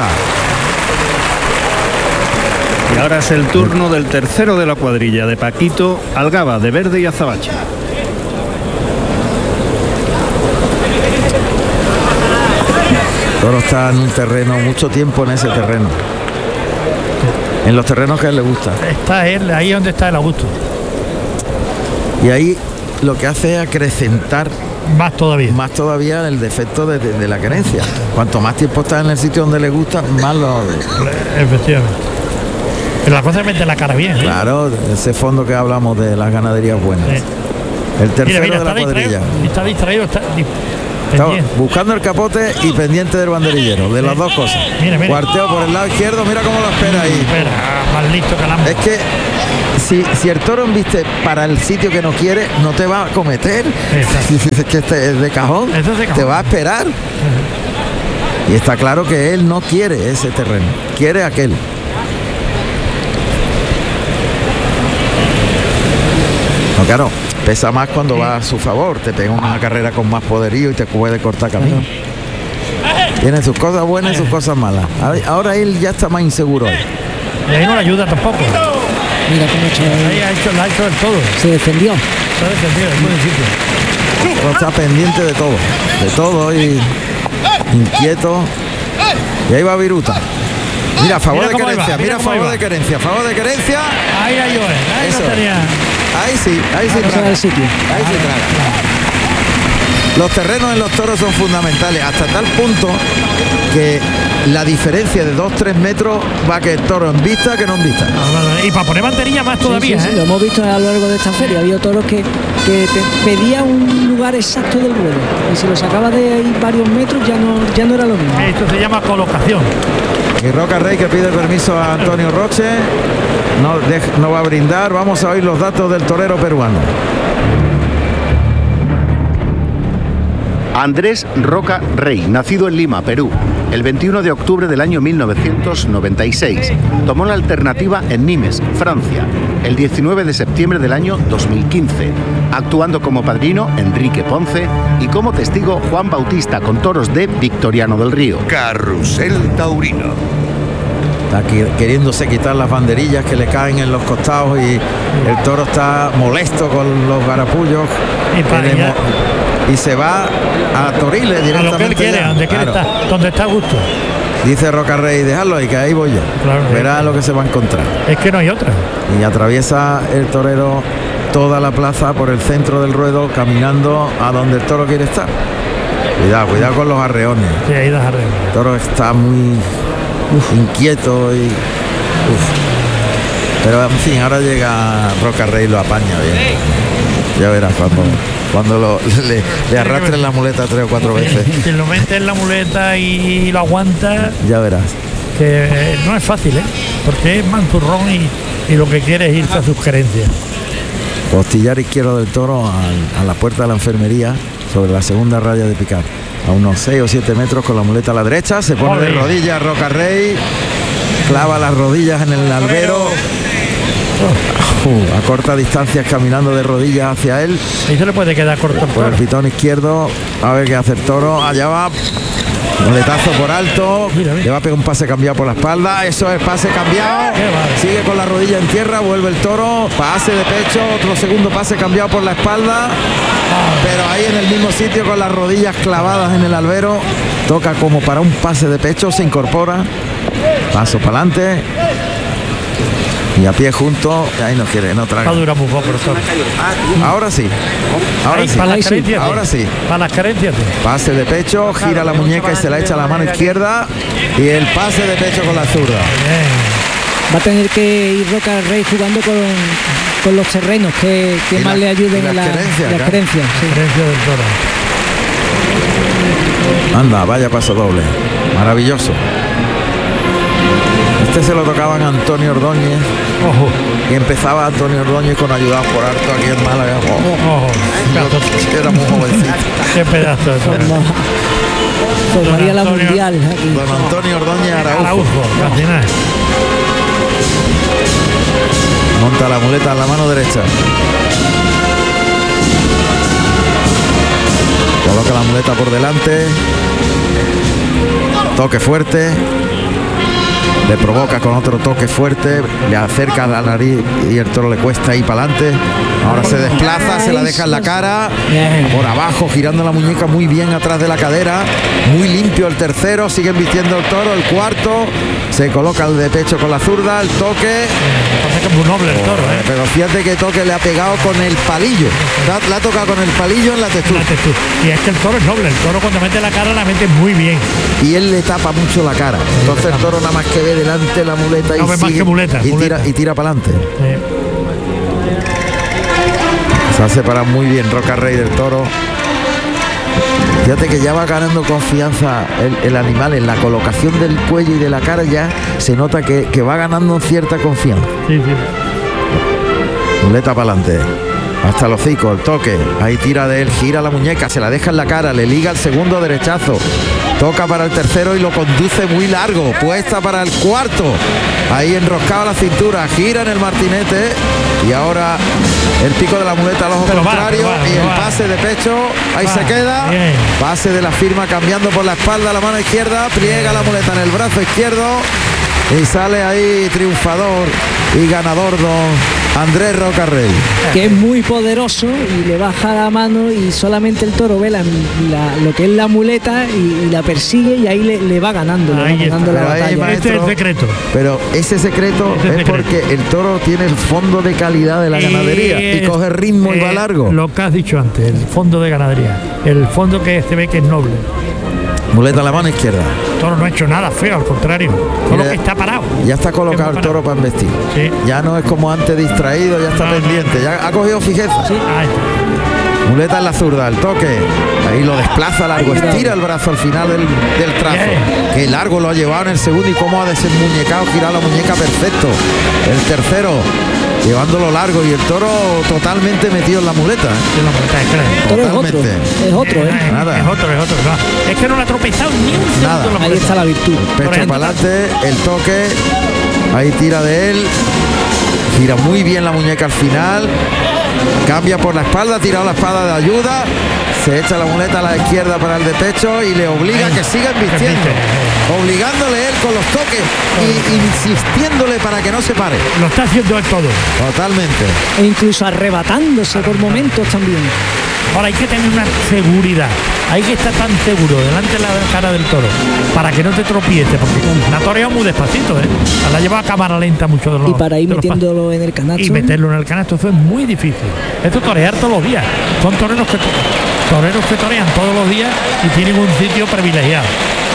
Speaker 5: Y ahora es el turno del tercero de la cuadrilla, de Paquito Algaba, de Verde y Azabache.
Speaker 1: Toro está en un terreno, mucho tiempo en ese terreno. En los terrenos que a él le gusta.
Speaker 2: Está él, ahí donde está el Augusto.
Speaker 1: Y ahí lo que hace es acrecentar
Speaker 2: más todavía
Speaker 1: el defecto de la Querencia. Cuanto más tiempo está en el sitio donde le gusta, más lo...
Speaker 2: Efectivamente. Pero la cosa es meter la cara bien.
Speaker 1: Claro, ese fondo que hablamos de las ganaderías buenas. El tercero de la cuadrilla.
Speaker 2: Está distraído,
Speaker 1: Estaba buscando el capote y pendiente del banderillero, de las dos cosas.
Speaker 2: Mira.
Speaker 1: Cuarteo por el lado izquierdo, mira cómo lo espera ahí.
Speaker 2: Espera, más listo que la...
Speaker 1: Es que si el toro embiste para el sitio que no quiere, no te va a cometer. Es que este es de cajón, te va a esperar. Y está claro que él no quiere ese terreno, quiere aquel. No, claro, pesa más cuando va a su favor, te pega una carrera con más poderío y te puede cortar camino. Tiene sus cosas buenas y sus cosas malas. Ahora él ya está más inseguro.
Speaker 2: Y ahí no le ayuda tampoco.
Speaker 3: Mira cómo
Speaker 2: ahí la ha hecho del todo.
Speaker 3: Se defendió.
Speaker 2: Se ha defendido, es muy difícil.
Speaker 1: Pero está pendiente de todo y inquieto. Y ahí va Viruta. Mira, a favor de Querencia, mira a favor de Querencia, a favor de Querencia.
Speaker 2: Ahí la Joel, ahí
Speaker 1: eso.
Speaker 2: No tenía.
Speaker 1: Ahí sí traga. Ahí sí traga. Los terrenos en los toros son fundamentales, hasta tal punto que la diferencia de 2-3 metros va que el toro en vista que no en vista.
Speaker 2: Y para poner banderilla más todavía.
Speaker 3: Sí, lo hemos visto a lo largo de esta feria. Había toros que te pedía un lugar exacto del ruedo y si lo sacaba de ahí varios metros ya no era lo mismo.
Speaker 2: Esto se llama colocación.
Speaker 1: Y Roca Rey, que pide permiso a Antonio Roche, no va a brindar. Vamos a oír los datos del torero peruano.
Speaker 7: Andrés Roca Rey, nacido en Lima, Perú, el 21 de octubre del año 1996. Tomó la alternativa en Nimes, Francia, el 19 de septiembre del año 2015, actuando como padrino Enrique Ponce y como testigo Juan Bautista con toros de Victoriano del Río.
Speaker 8: Carrusel Taurino.
Speaker 1: Está aquí queriéndose quitar las banderillas que le caen en los costados y el toro está molesto con los garapullos. Y se va a Toriles directamente.
Speaker 2: A lo que él quiere, donde quiere estar, donde está a gusto.
Speaker 1: Dice Roca Rey, déjalo ahí, que ahí voy yo.
Speaker 2: Claro,
Speaker 1: verá lo que se va a encontrar.
Speaker 2: Es que no hay otra.
Speaker 1: Y atraviesa el torero toda la plaza por el centro del ruedo, caminando a donde el toro quiere estar. Cuidado con los arreones.
Speaker 2: Sí, ahí das arreones.
Speaker 1: El toro está muy inquieto y... Pero en fin, ahora llega Roca Rey y lo apaña bien. Ya verás cuando le arrastren la muleta 3 o 4 veces.
Speaker 2: Si lo mete en la muleta y lo aguanta,
Speaker 1: ya verás.
Speaker 2: Que no es fácil, porque es manturrón y lo que quiere es irse a sus querencias.
Speaker 1: Costillar izquierdo del toro a la puerta de la enfermería, sobre la segunda raya de picar. A unos 6 o 7 metros con la muleta a la derecha, se pone de rodillas Roca Rey, clava las rodillas en el albero. A corta distancia, caminando de rodillas hacia él.
Speaker 2: Ahí se le puede quedar corto
Speaker 1: por el pitón izquierdo. A ver qué hace el toro. Allá va. Muletazo por alto. Le va a pegar un pase cambiado por la espalda. Eso es pase cambiado. Sigue con la rodilla en tierra. Vuelve el toro. Pase de pecho. Otro segundo pase cambiado por la espalda. Pero ahí en el mismo sitio con las rodillas clavadas en el albero. Toca como para un pase de pecho. Se incorpora. Paso para adelante. Y a pie junto, ahí no quiere, no traga.
Speaker 2: Dura muy poco, profesor.
Speaker 1: Ahora sí. Ahora sí.
Speaker 2: Para las carencias.
Speaker 1: Pase de pecho, gira la muñeca y se la echa a la mano izquierda. Y el pase de pecho con la zurda.
Speaker 3: Va a tener que ir Roca Rey jugando con los terrenos que más le ayuden en las creencias.
Speaker 2: Del toro.
Speaker 1: Anda, vaya paso doble. Maravilloso. Se lo tocaban a Antonio Ordóñez.
Speaker 2: Ojo.
Speaker 1: Y empezaba Antonio Ordóñez con ayudados por harto aquí en Málaga. Era muy jovencito.
Speaker 2: Qué pedazo de toro.
Speaker 3: Formaría la mundial aquí.
Speaker 1: Don Antonio Ordóñez Araujo. Monta la muleta en la mano derecha. Coloca la muleta por delante. Toque fuerte. Le provoca con otro toque fuerte, le acerca a la nariz y el toro le cuesta ir para adelante. Ahora se desplaza, se la deja en la cara, por abajo, girando la muñeca muy bien atrás de la cadera. Muy limpio el tercero, siguen vistiendo el toro. El cuarto, se coloca el de pecho con la zurda, el toque.
Speaker 2: Parece que es muy noble el toro,
Speaker 1: Pero fíjate que toque le ha pegado con el palillo. Le ha tocado con el palillo en la textura.
Speaker 2: Y es que el toro es noble, el toro cuando mete la cara la mete muy bien.
Speaker 1: Y él le tapa mucho la cara. Entonces el toro nada más que ve delante la muleta
Speaker 2: no ve más que muleta,
Speaker 1: y tira para adelante. Se ha separado muy bien Roca Rey del toro. Fíjate que ya va ganando confianza el animal en la colocación del cuello y de la cara, ya se nota que va ganando cierta confianza.
Speaker 2: Sí.
Speaker 1: Muleta para adelante. Hasta el hocico, el toque. Ahí tira de él, gira la muñeca, se la deja en la cara, le liga el segundo derechazo. Toca para el tercero y lo conduce muy largo. Puesta para el cuarto. Ahí enroscado la cintura, gira en el martinete. Y ahora el pico de la muleta al ojo contrario. Y el pase de pecho. Ahí se queda.
Speaker 2: Bien.
Speaker 1: Pase de la firma cambiando por la espalda, la mano izquierda. Pliega la muleta en el brazo izquierdo. Y sale ahí triunfador y ganador don Andrés Rocarrey,
Speaker 3: que es muy poderoso y le baja la mano y solamente el toro ve lo que es la muleta y la persigue y ahí le va ganando, la batalla.
Speaker 2: Este es el secreto.
Speaker 1: Pero ese secreto es porque el toro tiene el fondo de calidad de la ganadería y coge ritmo y va largo.
Speaker 2: Lo que has dicho antes, el fondo de ganadería, el fondo que se ve que es noble.
Speaker 1: Muleta a la mano izquierda.
Speaker 2: El toro no ha hecho nada feo, al contrario. Solo que está parado.
Speaker 1: Ya está colocado el toro para embestir.
Speaker 2: Sí.
Speaker 1: Ya no es como antes distraído, ya está pendiente. Ya ha cogido fijeza.
Speaker 2: Sí.
Speaker 1: Muleta en la zurda, el toque. Ahí lo desplaza largo, estira el brazo al final del trazo. Qué largo lo ha llevado en el segundo y cómo ha desenmuñecado, girado la muñeca perfecto. El tercero, llevándolo largo y el toro totalmente metido en la muleta.
Speaker 3: Totalmente. Es otro,
Speaker 1: Nada.
Speaker 2: Es otro. No. Es que no le ha tropezado ni un segundo.
Speaker 3: Ahí está la virtud.
Speaker 1: Pecho para adelante, el toque. Ahí tira de él. Gira muy bien la muñeca al final. Cambia por la espalda, ha tirado la espada de ayuda. Se echa la muleta a la izquierda para el de pecho y le obliga a que siga embistiendo. Obligándole él con los toques y insistiéndole para que no se pare.
Speaker 2: Lo está haciendo él todo.
Speaker 1: Totalmente.
Speaker 3: E incluso arrebatándose por momentos también.
Speaker 2: Ahora hay que tener una seguridad. Hay que estar tan seguro delante de la cara del toro para que no te tropiece, porque la toreado muy despacito, la lleva a cámara lenta mucho de los.
Speaker 3: Y para ir metiéndolo en el canasto.
Speaker 2: Y meterlo en el canasto, eso es muy difícil. Esto es torear todos los días. Son toreros que torean todos los días y tienen un sitio privilegiado.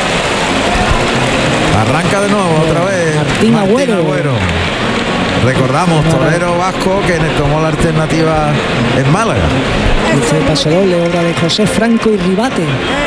Speaker 1: Arranca de nuevo otra vez
Speaker 3: Martín Agüero.
Speaker 1: Recordamos, torero vasco que tomó la alternativa en Málaga.
Speaker 3: Este paso doble, obra de José Franco y Ribate,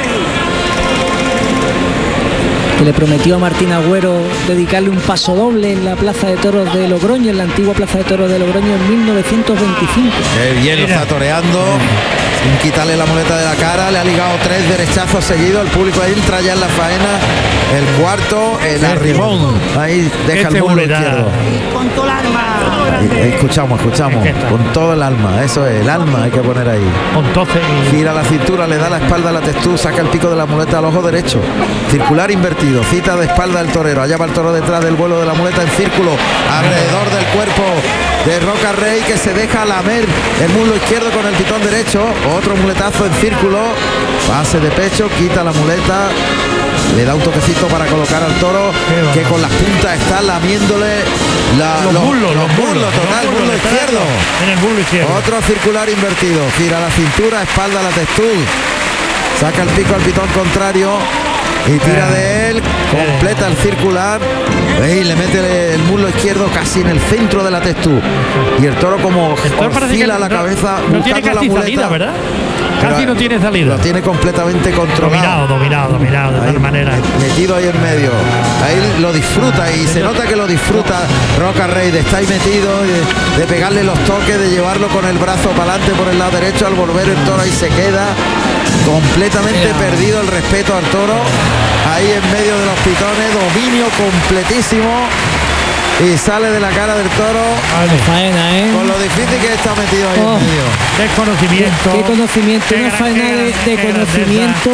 Speaker 3: que le prometió a Martín Agüero dedicarle un paso doble en la Plaza de Toros de Logroño, en la antigua Plaza de Toros de Logroño en 1925.
Speaker 1: Qué bien lo está toreando, sin quitarle la muleta de la cara, le ha ligado 3 derechazos seguidos, el público ahí entra ya en la faena, el cuarto, el arrimón, ahí deja el muslo izquierdo.
Speaker 9: Con todo el alma.
Speaker 1: Escuchamos, con todo el alma, eso es, el alma hay que poner ahí. Gira la cintura, le da la espalda a la textura, saca el pico de la muleta al ojo derecho, circular invertido, cita de espalda del torero, allá va el toro detrás del vuelo de la muleta en círculo, alrededor del cuerpo de Rocarrey, que se deja lamer el muslo izquierdo con el pitón derecho, otro muletazo en círculo, pase de pecho, quita la muleta, le da un toquecito para colocar al toro, que con las puntas está lamiéndole los muslos, total, muslo izquierdo.
Speaker 2: En el muslo izquierdo.
Speaker 1: Otro circular invertido, gira la cintura, espalda la textura, saca el pico al pitón contrario y tira de él, completa el circular y le mete el muslo izquierdo casi en el centro de la textura. Y el toro como oscila la cabeza buscando la muleta.
Speaker 2: Salida, ¿verdad? Casi no tiene salida.
Speaker 1: Lo tiene completamente controlado.
Speaker 2: Dominado de tal manera.
Speaker 1: Metido ahí en medio. Ahí lo disfruta y se nota que lo disfruta Rocarrey, de estar ahí metido, de pegarle los toques, de llevarlo con el brazo para adelante por el lado derecho. Al volver el toro ahí se queda completamente perdido el respeto al toro. Ahí en medio de los pitones, dominio completísimo. Y sale de la cara del toro.
Speaker 3: Faena,
Speaker 1: con lo difícil que está metido ahí en medio.
Speaker 2: Desconocimiento.
Speaker 3: Qué conocimiento, una faena de conocimiento,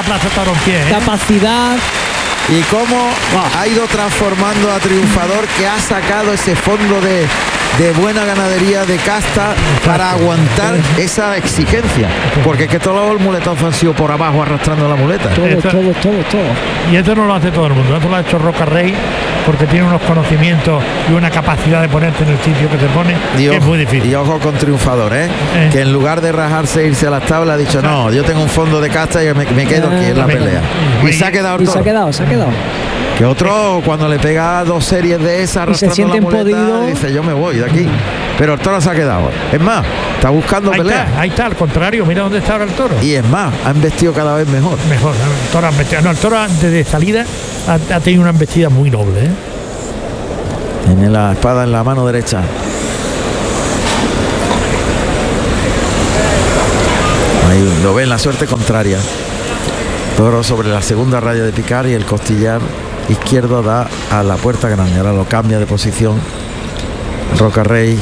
Speaker 3: capacidad.
Speaker 1: Y cómo ha ido transformando a Triunfador, que ha sacado ese fondo de buena ganadería, de casta, para aguantar esa exigencia, porque es que todos los muletazos han sido por abajo arrastrando la muleta.
Speaker 3: Todo.
Speaker 2: Y esto no lo hace todo el mundo, esto lo ha hecho Rocarrey, porque tiene unos conocimientos y una capacidad de ponerte en el sitio que te pone, que es muy difícil.
Speaker 1: Y ojo con Triunfador, que en lugar de rajarse e irse a las tablas ha dicho, no, yo tengo un fondo de casta y me quedo aquí en la pelea. Y se ha quedado el toro.
Speaker 3: Se ha quedado.
Speaker 1: Que otro cuando le pega 2 series de esas
Speaker 3: y se
Speaker 1: arrastrando
Speaker 3: sienten
Speaker 1: la muleta,
Speaker 3: podidos,
Speaker 1: dice yo me voy de aquí. Pero el toro se ha quedado. Es más, está buscando pelea.
Speaker 2: Ahí está, al contrario, mira dónde está ahora el toro.
Speaker 1: Y es más, ha embestido cada vez mejor.
Speaker 2: Mejor, el toro ha embestido. No, el toro desde salida ha tenido una embestida muy noble, ¿eh?
Speaker 1: Tiene la espada en la mano derecha. Ahí lo ven, la suerte contraria. Toro sobre la segunda raya de picar y el costillar izquierdo da a la puerta grande. Ahora lo cambia de posición Roca Rey,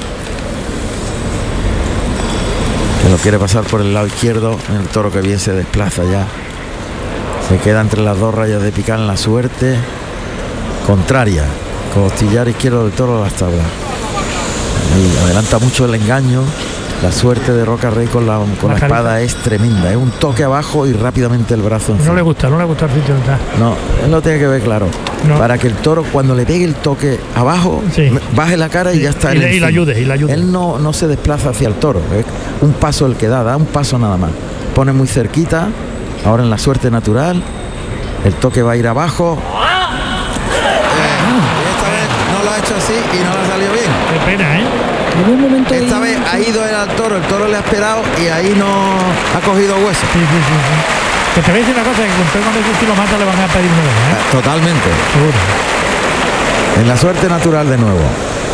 Speaker 1: que lo quiere pasar por el lado izquierdo. El toro que bien se desplaza ya. Se queda entre las 2 rayas de picar en la suerte contraria. Costillar izquierdo del toro a las tablas. Y adelanta mucho el engaño. La suerte de Roca Rey con la espada es tremenda. Es un toque abajo y rápidamente el brazo encima.
Speaker 2: No le gusta el sitio donde está.
Speaker 1: No, él lo tiene que ver claro.
Speaker 2: No.
Speaker 1: Para que el toro cuando le pegue el toque abajo,
Speaker 2: sí,
Speaker 1: baje la cara y ya está.
Speaker 2: Y la ayude.
Speaker 1: Él no se desplaza hacia el toro. Es un paso el que da un paso nada más. Pone muy cerquita. Ahora en la suerte natural. El toque va a ir abajo. Esta vez no lo ha hecho así y no le ha salido bien.
Speaker 2: Qué pena, ¿eh?
Speaker 3: En un momento
Speaker 1: esta vez ha ido él al toro, el toro le ha esperado y ahí no ha cogido hueso.
Speaker 2: Sí. Que te voy a decir una cosa, que con eso si lo mata le van a pedir una vez, ¿eh?
Speaker 1: Totalmente.
Speaker 2: Seguro.
Speaker 1: En la suerte natural de nuevo.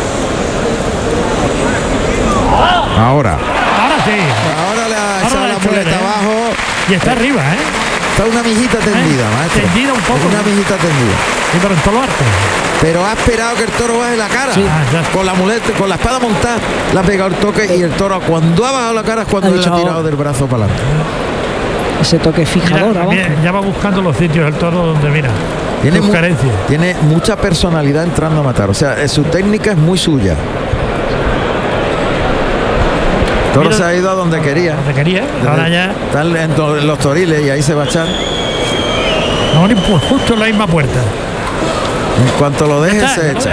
Speaker 1: Ahora sí. Ahora le ha echado la muleta abajo.
Speaker 2: Y está arriba, ¿eh?
Speaker 1: Está una mijita tendida, maestro.
Speaker 2: Tendida un poco.
Speaker 1: Una mijita tendida.
Speaker 2: Sí, pero en todo lo harto.
Speaker 1: Pero ha esperado que el toro baje la cara.
Speaker 2: Sí.
Speaker 1: Con la muleta, con la espada montada, le ha pegado el toque y el toro cuando ha bajado la cara es cuando le ha tirado del brazo para adelante.
Speaker 3: Ese toque fijador abajo.
Speaker 2: Ya va buscando los sitios el toro donde mira.
Speaker 1: Tiene mucha personalidad entrando a matar. O sea, su técnica es muy suya. El toro se ha ido a donde quería.
Speaker 2: Ahora ya.
Speaker 1: Está en los toriles y ahí se va a echar.
Speaker 2: No, pues justo en la misma puerta.
Speaker 1: En cuanto lo deje, se echa.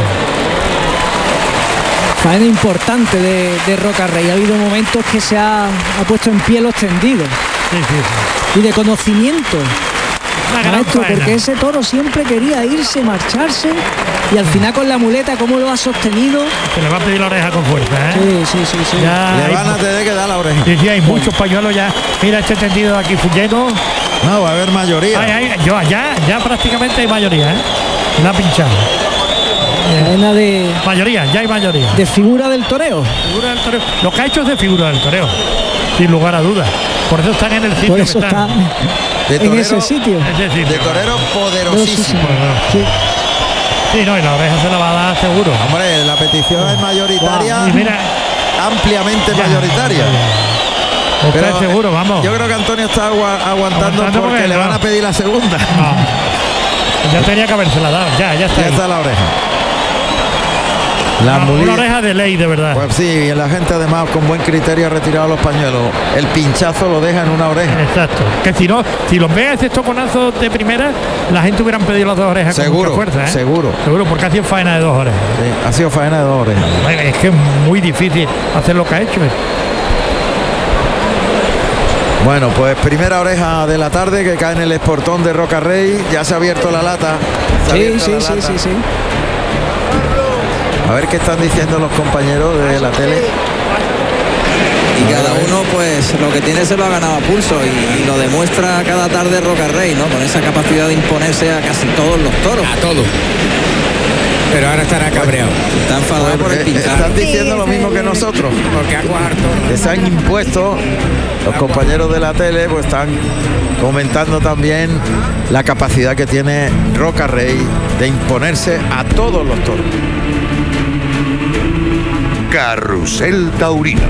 Speaker 3: Faena importante de Roca Rey. Ha habido momentos que se ha puesto en pie los tendidos.
Speaker 2: Sí.
Speaker 3: Y de conocimiento. Maestro, porque ese toro siempre quería irse, marcharse, y al final con la muleta, ¿cómo lo ha sostenido?
Speaker 2: Se le va a pedir la oreja con fuerza, ¿eh?
Speaker 3: Sí.
Speaker 1: Le van a tener que dar la oreja.
Speaker 2: Sí, hay muchos pañuelos ya. Mira este tendido de aquí lleno.
Speaker 1: No, va a haber mayoría.
Speaker 2: Ya prácticamente hay mayoría, ¿eh? La ha pinchado. Ya hay mayoría.
Speaker 3: De figura del toreo.
Speaker 2: Lo que ha hecho es de figura del toreo, sin lugar a dudas. Por eso están en el sitio.
Speaker 3: Por eso
Speaker 2: que están.
Speaker 3: En ese sitio.
Speaker 1: De torero poderosísimo.
Speaker 2: Sí, no, y la oreja se la va a dar seguro.
Speaker 1: Hombre, la petición es mayoritaria.
Speaker 2: Y mira,
Speaker 1: ampliamente mayoritaria.
Speaker 2: Pero seguro, vamos.
Speaker 1: Yo creo que Antonio está aguantando porque le van a pedir la segunda.
Speaker 2: No. Ya tenía que habérsela dado. Ya está.
Speaker 1: Ya está la oreja.
Speaker 2: Una oreja de ley, de verdad.
Speaker 1: Pues sí, y la gente además con buen criterio ha retirado los pañuelos. El pinchazo lo deja en una oreja.
Speaker 2: Exacto. Que si los ve ese toconazo de primera, la gente hubieran pedido las 2 orejas con mucha fuerza, ¿eh?
Speaker 1: Seguro,
Speaker 2: porque ha sido faena de 2 orejas.
Speaker 1: Sí, ha sido faena de 2 orejas.
Speaker 2: Es que es muy difícil hacer lo que ha hecho.
Speaker 1: Bueno, pues primera oreja de la tarde que cae en el esportón de Roca Rey. Ya se ha abierto la lata.
Speaker 3: Sí.
Speaker 1: A ver qué están diciendo los compañeros de la tele.
Speaker 9: Y cada uno pues lo que tiene se lo ha ganado a pulso y lo demuestra cada tarde Roca Rey, ¿no? Con esa capacidad de imponerse a casi todos los toros.
Speaker 10: A todos. Pero ahora estará cabreado.
Speaker 9: Está enfadado por el pinchar.
Speaker 1: Están diciendo lo mismo que nosotros.
Speaker 10: Porque a cuarto.
Speaker 1: Que se han impuesto. Los compañeros de la tele pues están comentando también la capacidad que tiene Roca Rey de imponerse a todos los toros.
Speaker 8: Carrusel Taurino.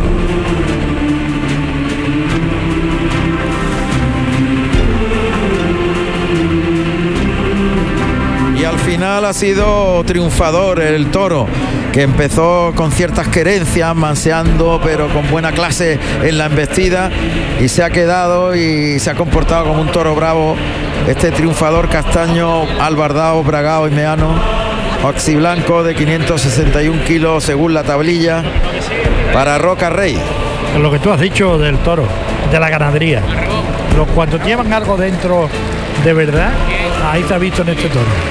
Speaker 1: Y al final ha sido triunfador el toro, que empezó con ciertas querencias, manseando, pero con buena clase en la embestida, y se ha quedado y se ha comportado como un toro bravo. Este triunfador castaño, albardao, bragao y meano, oxiblanco de 561 kilos según la tablilla, para Roca Rey.
Speaker 2: Lo que tú has dicho del toro, de la ganadería. Cuando llevan algo dentro de verdad, ahí se ha visto en este toro.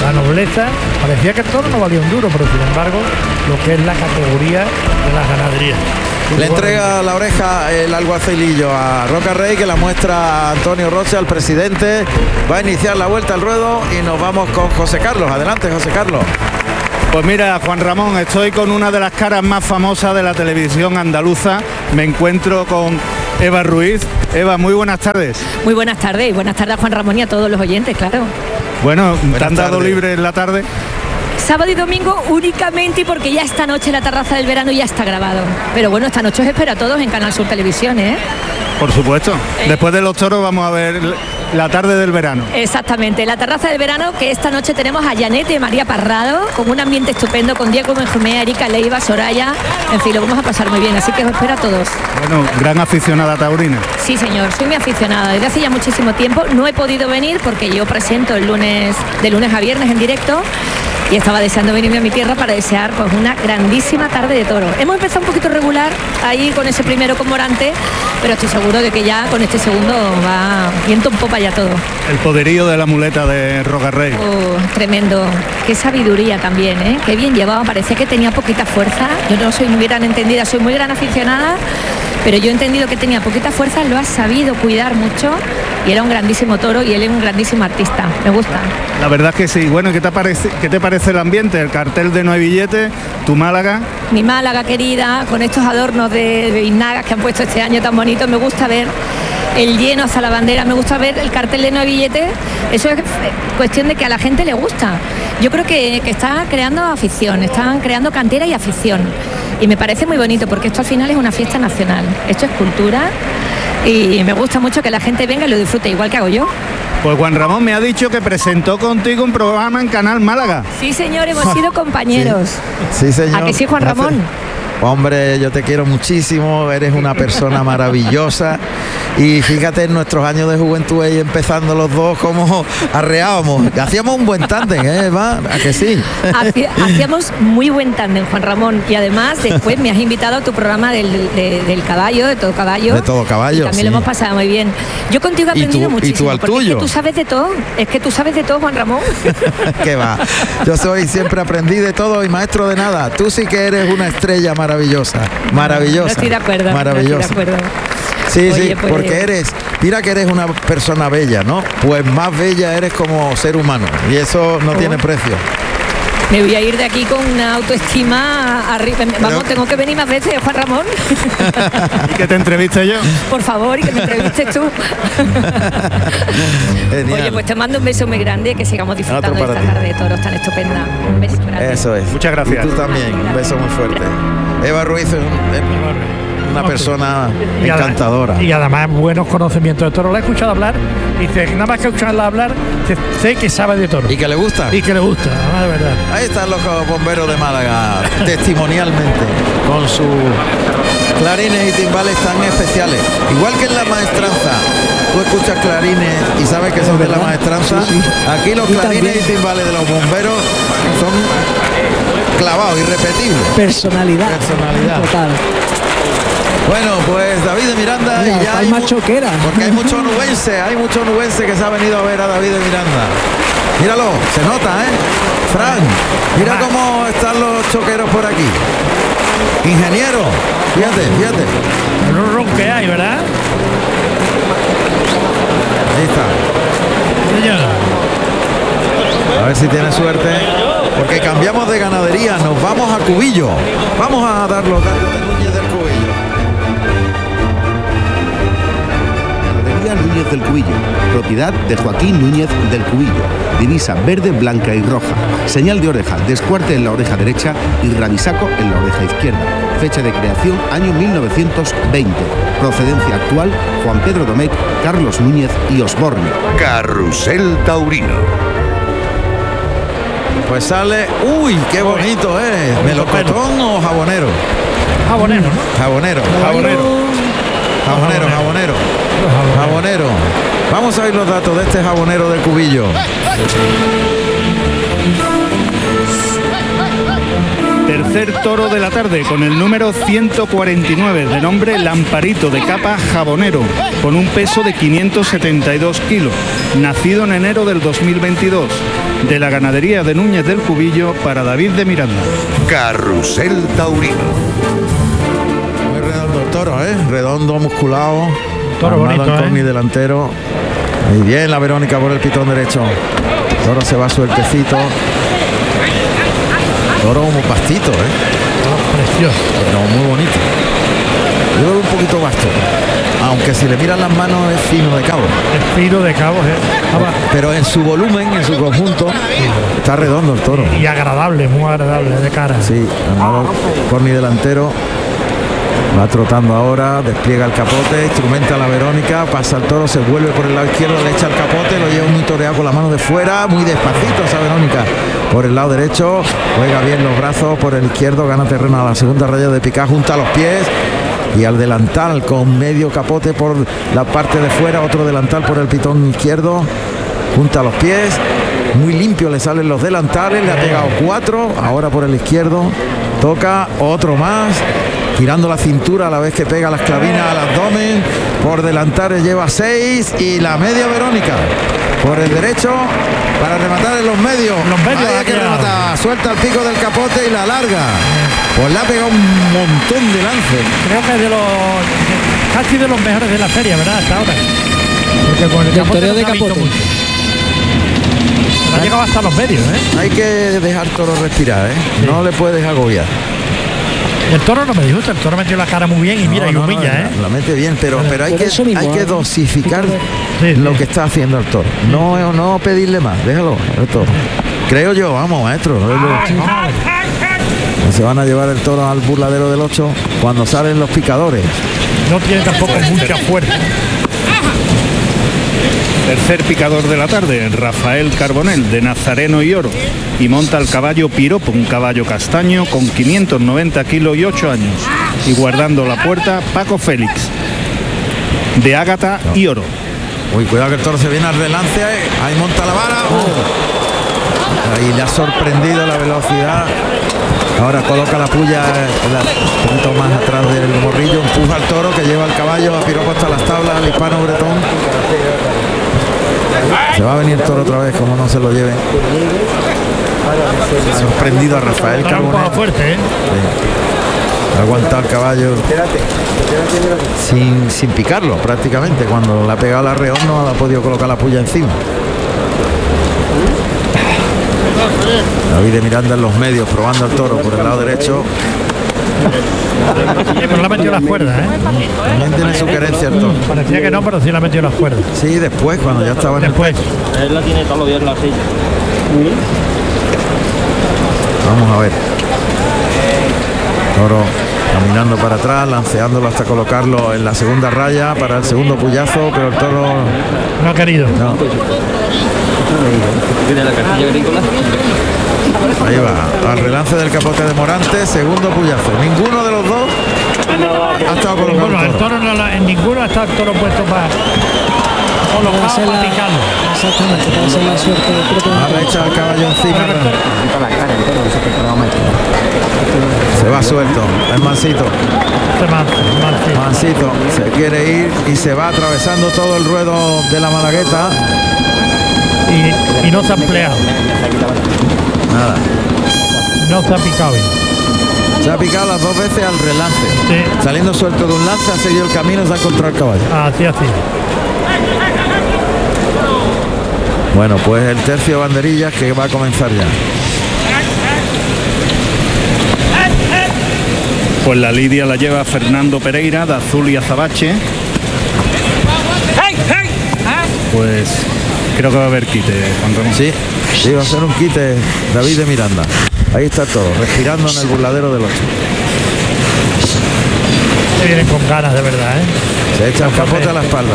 Speaker 2: la nobleza. Parecía que el toro no valía un duro, pero sin embargo, lo que es la categoría de las ganaderías.
Speaker 1: Le entrega la oreja el alguacilillo a Roca Rey, que la muestra a Antonio Roche, al presidente. Va a iniciar la vuelta al ruedo y nos vamos con José Carlos. Adelante, José Carlos.
Speaker 5: Pues mira, Juan Ramón, estoy con una de las caras más famosas de la televisión andaluza. Me encuentro con Eva Ruiz. Eva, muy buenas tardes.
Speaker 11: Muy buenas tardes, y buenas tardes a Juan Ramón y a todos los oyentes, claro.
Speaker 5: Bueno, ¿te han dado libre en la tarde?
Speaker 11: Sábado y domingo únicamente, y porque ya esta noche la terraza del verano ya está grabado. Pero bueno, esta noche os espero a todos en Canal Sur Televisión, ¿eh?
Speaker 5: Por supuesto. Después de los toros vamos a ver la tarde del verano.
Speaker 11: Exactamente, la terraza del verano, que esta noche tenemos a Yanete María Parrado, con un ambiente estupendo, con Diego Benjumea, Erika Leiva, Soraya. En fin, lo vamos a pasar muy bien, así que os espero a todos.
Speaker 5: Bueno, gran aficionada taurina.
Speaker 11: Sí, señor, soy muy aficionada. Desde hace ya muchísimo tiempo no he podido venir porque yo presento de lunes a viernes en directo. Y estaba deseando venirme a mi tierra para desear pues una grandísima tarde de toro. Hemos empezado un poquito regular ahí con ese primero con Morante, pero estoy seguro de que ya con este segundo va viento en popa ya todo.
Speaker 5: El poderío de la muleta de Roca Rey.
Speaker 11: Tremendo. Qué sabiduría también, ¿eh? Qué bien llevaba. Parecía que tenía poquita fuerza. Yo no soy muy gran entendida, soy muy gran aficionada, pero yo he entendido que tenía poquita fuerza, lo ha sabido cuidar mucho y era un grandísimo toro y él es un grandísimo artista. Me gusta.
Speaker 5: La verdad es que sí. Bueno, ¿qué te parece el ambiente? El cartel de No hay billete, tu Málaga.
Speaker 11: Mi Málaga querida, con estos adornos de biznagas que han puesto este año tan bonitos. Me gusta ver el lleno hasta la bandera, me gusta ver el cartel de No hay billete. Eso es cuestión de que a la gente le gusta. Yo creo que está creando afición, están creando cantera y afición. Y me parece muy bonito porque esto al final es una fiesta nacional. Esto es cultura y me gusta mucho que la gente venga y lo disfrute, igual que hago yo.
Speaker 5: Pues Juan Ramón me ha dicho que presentó contigo un programa en Canal Málaga.
Speaker 11: Sí, señor, hemos sido compañeros.
Speaker 1: Sí, señor.
Speaker 11: ¿A que sí, Juan Ramón?
Speaker 1: Hombre, yo te quiero muchísimo, eres una persona maravillosa y fíjate en nuestros años de juventud ahí empezando los dos como arreábamos, hacíamos un buen tándem, ¿va? ¿A que sí?
Speaker 11: Hacíamos muy buen tándem, Juan Ramón, y además después me has invitado a tu programa del caballo, de todo caballo.
Speaker 1: De todo caballo,
Speaker 11: y también lo hemos pasado muy bien. Yo contigo he aprendido muchísimo.
Speaker 1: ¿Y tú al
Speaker 11: porque
Speaker 1: tuyo?
Speaker 11: Es que tú sabes de todo, Juan Ramón.
Speaker 1: ¿Qué va? Yo soy siempre aprendí de todo y maestro de nada. Tú sí que eres una estrella maravillosa.
Speaker 11: No estoy de acuerdo.
Speaker 1: Maravillosa.
Speaker 11: No estoy de acuerdo.
Speaker 1: Sí,
Speaker 11: Oye,
Speaker 1: sí,
Speaker 11: pues,
Speaker 1: porque mira que eres una persona bella, ¿no? Pues más bella eres como ser humano y eso no tiene precio.
Speaker 11: Me voy a ir de aquí con una autoestima arriba. Vamos, tengo que venir más veces, Juan Ramón.
Speaker 5: ¿Y que te entreviste yo?
Speaker 11: Por favor, y que me entrevistes tú. Oye, pues te mando un beso muy grande, que sigamos disfrutando de esta tarde de toros tan estupenda. Un beso grande.
Speaker 1: Eso es.
Speaker 5: Muchas gracias.
Speaker 1: Y tú también, un beso muy fuerte. Eva Ruiz es una persona encantadora.
Speaker 2: Y además buenos conocimientos de toro. La he escuchado hablar y dice, nada más que escucharla hablar, sé que sabe de toro.
Speaker 1: Y que le gusta.
Speaker 2: Y que le gusta, de verdad.
Speaker 1: Ahí están los bomberos de Málaga, testimonialmente, con sus clarines y timbales tan especiales. Igual que en la maestranza, tú escuchas clarines y sabes que son de la maestranza. Sí. Aquí los clarines y timbales de los bomberos son clavados, irrepetibles.
Speaker 3: Personalidad. Total.
Speaker 1: Bueno, pues David de Miranda.
Speaker 3: Mira,
Speaker 1: y ya
Speaker 3: hay más choquera.
Speaker 1: Porque hay mucho onubense que se ha venido a ver a David de Miranda. Míralo, se nota, Fran, mira cómo están los choqueros por aquí. Ingeniero, fíjate.
Speaker 2: El ron que hay, ¿verdad?
Speaker 1: Ahí está.
Speaker 2: Señora.
Speaker 1: A ver si tiene suerte, porque cambiamos de ganadería, nos vamos a Cubillo. Vamos a dar los datos de Núñez del Cubillo.
Speaker 7: Núñez del Cubillo, propiedad de Joaquín Núñez del Cubillo, divisa verde, blanca y roja, señal de oreja, descuarte en la oreja derecha y rabisaco en la oreja izquierda, fecha de creación año 1920, procedencia actual Juan Pedro Domecq, Carlos Núñez y Osborne.
Speaker 8: Carrusel Taurino.
Speaker 1: Pues sale, uy, qué bonito, ¿melocotón o jabonero?
Speaker 2: Jabonero, ¿no?
Speaker 1: Jabonero. Vamos a ver los datos de este jabonero del Cubillo.
Speaker 5: Tercer toro de la tarde con el número 149 de nombre Lamparito de capa Jabonero con un peso de 572 kilos, nacido en enero del 2022, de la ganadería de Núñez del Cubillo para David de Miranda.
Speaker 8: Carrusel Taurino.
Speaker 1: Muy redondo el toro, redondo, musculado,
Speaker 2: toro bonito,
Speaker 1: en corni delantero. Muy bien la Verónica por el pitón derecho. El toro se va sueltecito. Toro como pastito,
Speaker 2: precioso,
Speaker 1: pero muy bonito. Yo lo veo un poquito vasto, aunque si le miran las manos es fino de cabo.
Speaker 2: Es fino de cabo,
Speaker 1: pero en su volumen, en su conjunto, está redondo el toro.
Speaker 2: Y agradable, muy agradable de cara.
Speaker 1: Sí, armado corni delantero. Va trotando ahora, despliega el capote, instrumenta a la Verónica, pasa el toro, se vuelve por el lado izquierdo, le echa el capote, lo lleva muy toreado con la mano de fuera, muy despacito esa Verónica. Por el lado derecho, juega bien los brazos, por el izquierdo, gana terreno a la segunda raya de picar, junta los pies y al delantal con medio capote por la parte de fuera, otro delantal por el pitón izquierdo, junta los pies, muy limpio le salen los delantales, le ha pegado 4, ahora por el izquierdo, toca otro más, girando la cintura a la vez que pega las clavinas al abdomen, por delantares lleva 6 y la media Verónica por el derecho para rematar en los medios. Hay que rematar, suelta el pico del capote y la larga. Pues le ha pegado un montón de lances.
Speaker 2: Creo que es de los casi de los mejores de la feria, ¿verdad? Hasta ahora. Porque con el
Speaker 3: toreo de capote.
Speaker 2: Ha llegado hasta los medios,
Speaker 1: Hay que dejar toro respirar,
Speaker 2: Sí.
Speaker 1: No le puedes agobiar.
Speaker 2: El toro no me disgusta, el toro metió la cara muy bien y mira, y humilla,
Speaker 1: La mete bien, pero hay que dosificar
Speaker 2: Sí.
Speaker 1: lo que está haciendo el toro. No pedirle más, déjalo el toro. Creo yo, vamos, maestro. Se van a llevar el toro al burladero del 8 cuando salen los picadores.
Speaker 2: No tiene tampoco mucha fuerza.
Speaker 5: Tercer picador de la tarde, Rafael Carbonell de Nazareno y Oro, y monta el caballo Piropo, un caballo castaño con 590 kilos y 8 años, y guardando la puerta Paco Félix de Ágata y Oro.
Speaker 1: Uy, cuidado que el toro se viene al relance, ahí monta la vara. Ahí le ha sorprendido la velocidad. Ahora coloca la puya un poquito más atrás del morrillo, empuja al toro que lleva el caballo a Piropo hasta las tablas, al hispano bretón. Se va a venir el toro otra vez, como no se lo lleve. Ha sorprendido a Rafael Carbonell.
Speaker 2: Fuerte,
Speaker 1: Sí. Ha aguantado el caballo sin picarlo prácticamente. Cuando le ha pegado la reón no ha podido colocar la puya encima. David de Miranda en los medios probando al toro por el lado derecho.
Speaker 2: Pero le ha metido las cuerdas,
Speaker 1: También tiene su querencia el toro.
Speaker 2: Parecía que no, pero sí le ha metido las cuerdas.
Speaker 1: Sí, después, cuando ya estaba en el pecho.
Speaker 4: Él la tiene todos los días en la silla.
Speaker 1: Vamos a ver. Toro caminando para atrás, lanceándolo hasta colocarlo en la segunda raya para el segundo puyazo, pero el toro
Speaker 2: no ha querido.
Speaker 1: No.
Speaker 4: ¿Tiene la cartilla agrícola?
Speaker 1: Ahí va, al relance del capote de Morante, segundo puyazo. Ninguno de los dos ha estado colocado.
Speaker 2: Bueno, el toro en ninguno ha estado el toro puesto para colocado para picarlo.
Speaker 3: Exactamente, para hacer la suerte del propio.
Speaker 1: Ahora echa el caballo encima. Se va suelto, el mansito. Mansito se quiere ir y se va atravesando todo el ruedo de la Malagueta.
Speaker 2: Y no se ha empleado.
Speaker 1: Nada.
Speaker 2: No se ha picado bien.
Speaker 1: Se ha picado las dos veces al relance.
Speaker 2: Sí.
Speaker 1: Saliendo suelto de un lance, ha seguido el camino y se ha encontrado el caballo.
Speaker 2: Así.
Speaker 1: Bueno, pues el tercio de banderillas que va a comenzar ya.
Speaker 5: Pues la lidia la lleva Fernando Pereira de azul y azabache. Pues creo que va a haber quite, Juan Ramón.
Speaker 1: Sí, va a ser un quite David de Miranda. Ahí está todo, respirando en el burladero del 8.
Speaker 2: Se vienen con ganas de verdad,
Speaker 1: Se echa el capote a la espalda.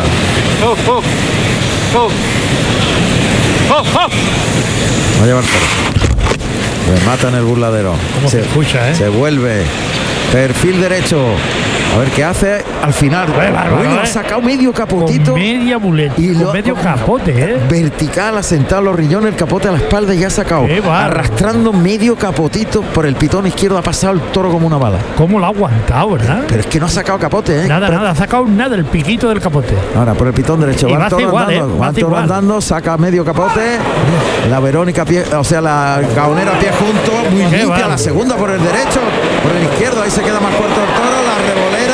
Speaker 1: Va a llevar toro. Le mata en el burladero.
Speaker 2: Como se escucha,
Speaker 1: Se vuelve. Perfil derecho. A ver qué hace al final. Bueno, ha sacado medio capotito.
Speaker 2: Con media muleta.
Speaker 1: Y
Speaker 2: con medio capote,
Speaker 1: vertical, asentado los riñones, el capote a la espalda y ya ha sacado. Arrastrando medio capotito por el pitón izquierdo. Ha pasado el toro como una bala.
Speaker 2: ¿Cómo lo ha aguantado, verdad?
Speaker 1: Pero es que no ha sacado capote,
Speaker 2: Nada, ha sacado nada, el piquito del capote.
Speaker 1: Ahora por el pitón derecho.
Speaker 2: Y
Speaker 1: Va el toro andando, saca medio capote. La Verónica, la gaonera a pie junto. Muy limpia, la segunda por el derecho, por el izquierdo. Ahí se queda más corto el toro. La revolera.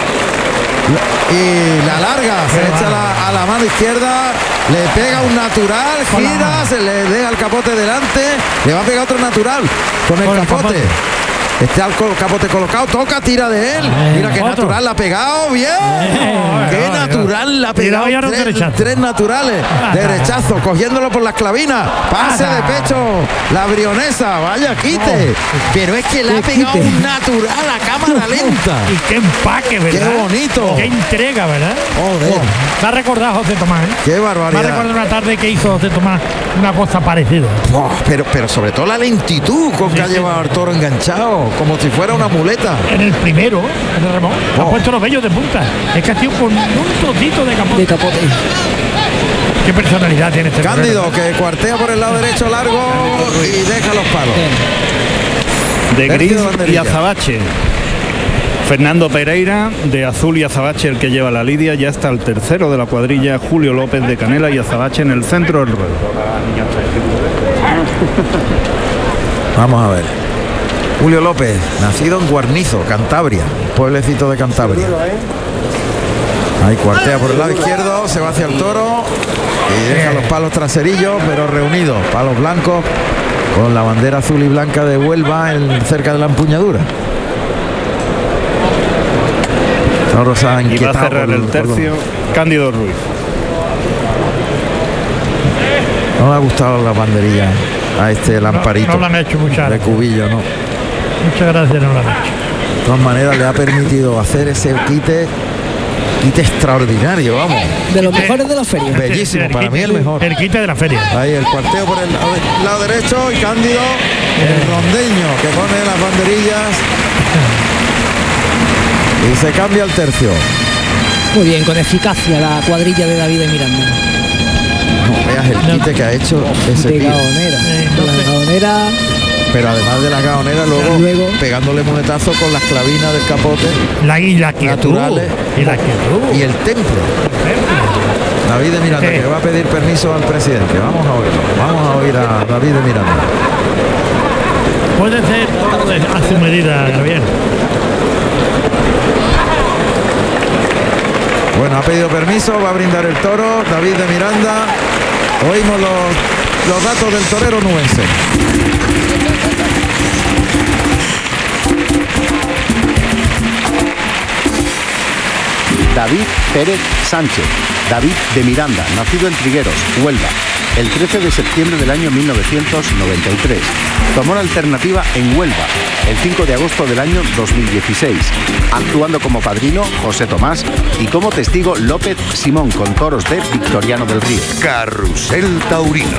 Speaker 1: Y la larga, se echa a la mano izquierda, le pega un natural, gira, se le deja el capote delante, le va a pegar otro natural con el capote. Está el capote colocado, toca, tira de él. Mira qué natural la ha pegado, bien. Qué natural la ha pegado. Tres naturales. Derechazo, cogiéndolo por las clavinas. Pase de pecho, la brionesa, vaya quite. Pero es que le ha pegado un natural a cámara lenta.
Speaker 2: Y qué empaque, ¿verdad?
Speaker 1: Qué bonito.
Speaker 2: Qué entrega, ¿verdad?
Speaker 1: Joder.
Speaker 2: Me ha recordado José Tomás,
Speaker 1: Qué barbaridad.
Speaker 2: Me ha recordado una tarde que hizo José Tomás una cosa parecida.
Speaker 1: Pero sobre todo la lentitud con que ha llevado al toro enganchado. Como si fuera una muleta.
Speaker 2: En el primero, en el remolque, ha puesto los vellos de punta. Es que ha sido con un trocito de capote. Qué personalidad tiene este
Speaker 1: Cándido, que cuartea por el lado derecho largo y deja los palos.
Speaker 5: De gris y azabache. Fernando Pereira, de azul y azabache, el que lleva la lidia. Ya está el tercero de la cuadrilla, Julio López, de canela y azabache, en el centro del ruedo.
Speaker 1: Vamos a ver. Julio López, nacido en Guarnizo, Cantabria, pueblecito de Cantabria. Ahí cuartea por el lado izquierdo, se va hacia el toro y deja los palos traserillos, pero reunidos, palos blancos con la bandera azul y blanca de Huelva cerca de la empuñadura. Toro se ha inquietado.
Speaker 5: Y va a cerrar el tercio, Cándido Ruiz.
Speaker 1: No le ha gustado la banderilla a este lamparito.
Speaker 2: No lo han hecho muchas
Speaker 1: de Cubillo, ¿no?
Speaker 2: Muchas gracias, no lo han hecho.
Speaker 1: De todas maneras le ha permitido hacer ese quite extraordinario, vamos.
Speaker 3: De los mejores de la feria.
Speaker 1: Bellísimo, para mí el mejor.
Speaker 2: El quite de la feria.
Speaker 1: Ahí el cuarteo por el lado derecho y Cándido, el rondeño que pone las banderillas. Y se cambia el tercio.
Speaker 3: Muy bien, con eficacia la cuadrilla de David de Miranda.
Speaker 1: No veas el quite que ha hecho ese tío.
Speaker 3: La gaonera.
Speaker 1: Pero además de la gaonera, luego pegándole monetazo con las clavinas del capote.
Speaker 2: La quietud.
Speaker 1: Naturales. Y el temple. David de Miranda, que va a pedir permiso al presidente. Vamos a oírlo. Vamos a oír a David de Miranda.
Speaker 2: Puede ser a su medida, Gabriel.
Speaker 1: Bueno, ha pedido permiso, va a brindar el toro, David de Miranda. Oímos los datos del torero nubense.
Speaker 7: David Pérez Sánchez, David de Miranda, nacido en Trigueros, Huelva, el 13 de septiembre del año 1993. Tomó la alternativa en Huelva, el 5 de agosto del año 2016, actuando como padrino José Tomás y como testigo López Simón, con toros de Victoriano del Río.
Speaker 8: Carrusel Taurino.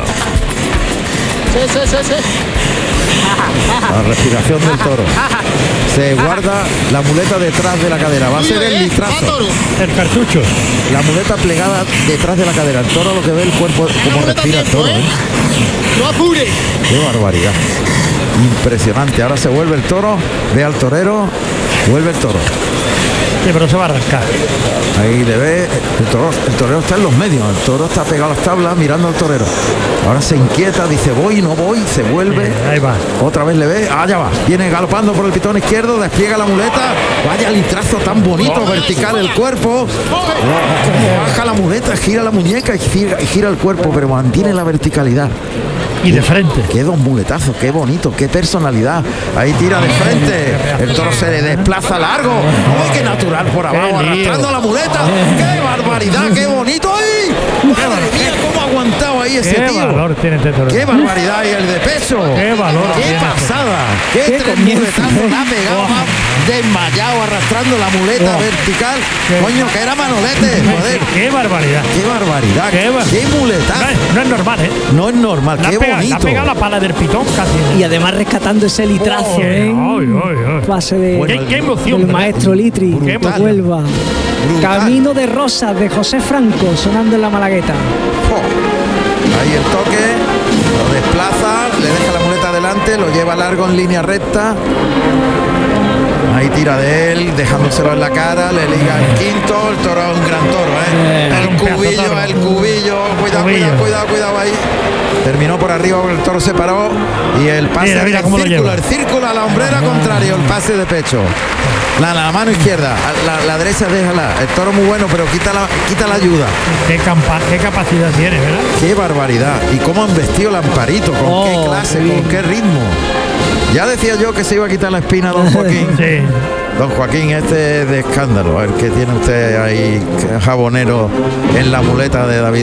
Speaker 1: La respiración del toro. Se guarda la muleta detrás de la cadera. Va a ser el litrazo.
Speaker 2: El cartucho.
Speaker 1: La muleta plegada detrás de la cadera. El toro, lo que ve el cuerpo, como respira el toro.
Speaker 10: No apure.
Speaker 1: Qué barbaridad. Impresionante. Ahora se vuelve el toro. Ve al torero. Vuelve el toro.
Speaker 2: Sí, pero se va a arrancar.
Speaker 1: Ahí le ve el torero está en los medios, el toro está pegado a las tablas mirando al torero. Ahora se inquieta, dice voy, no voy, se vuelve.
Speaker 2: Ahí va.
Speaker 1: Otra vez le ve, allá va. Viene galopando por el pitón izquierdo, despliega la muleta. Vaya litrazo tan bonito, vertical el cuerpo. Baja la muleta, gira la muñeca y gira el cuerpo, pero mantiene la verticalidad.
Speaker 2: Y de frente.
Speaker 1: Qué dos muletazos, qué bonito, qué personalidad. Ahí tira de frente. El toro se le desplaza largo. ¡Ay, qué natural por abajo! Arrastrando la muleta. ¡Qué barbaridad, qué bonito! ¡Ay! ¡Madre mía, cómo aguantado ahí ese
Speaker 2: Qué
Speaker 1: tío?
Speaker 2: valor tiene este toro.
Speaker 1: ¡Qué barbaridad! Y el de peso.
Speaker 2: Qué valor.
Speaker 1: ¡Qué
Speaker 2: tiene
Speaker 1: pasada! ¡Qué
Speaker 3: Qué
Speaker 1: tres
Speaker 3: comienzo,
Speaker 1: muletazos la ha pegado! Ha desmayado arrastrando la muleta vertical. Coño, que era manolete, joder.
Speaker 2: Qué barbaridad.
Speaker 1: ¡Qué barbaridad! ¡Qué muletazo!
Speaker 2: No es normal, ¿eh?
Speaker 1: No es normal, qué
Speaker 2: Le ha
Speaker 1: bonito.
Speaker 2: pegado la pala del pitón casi.
Speaker 3: Y además rescatando ese litrazo, Pase de
Speaker 2: Qué emoción.
Speaker 3: del maestro Litri, que
Speaker 1: Brutal.
Speaker 3: vuelva.
Speaker 1: Brutal.
Speaker 3: Camino de Rosas de José Franco sonando en la Malagueta.
Speaker 1: Ahí el toque, lo desplaza, le deja la muleta adelante, lo lleva largo en línea recta. Ahí tira de él, dejándoselo en la cara, le liga el quinto, el toro es un gran toro, el cubillo, cuidado ahí. Terminó por arriba, el toro se paró y el pase
Speaker 2: Mira cómo lo lleva.
Speaker 1: el círculo a la hombrera contrario, el pase de pecho. La mano izquierda, la derecha déjala. El toro muy bueno, pero quita la ayuda.
Speaker 2: Qué capacidad tiene, ¿verdad?
Speaker 1: Qué barbaridad. Y cómo han vestido el amparito, con qué clase, con qué ritmo. Ya decía yo que se iba a quitar la espina don Joaquín.
Speaker 2: Sí.
Speaker 1: Don Joaquín, este es de escándalo. El que tiene usted ahí jabonero en la muleta de David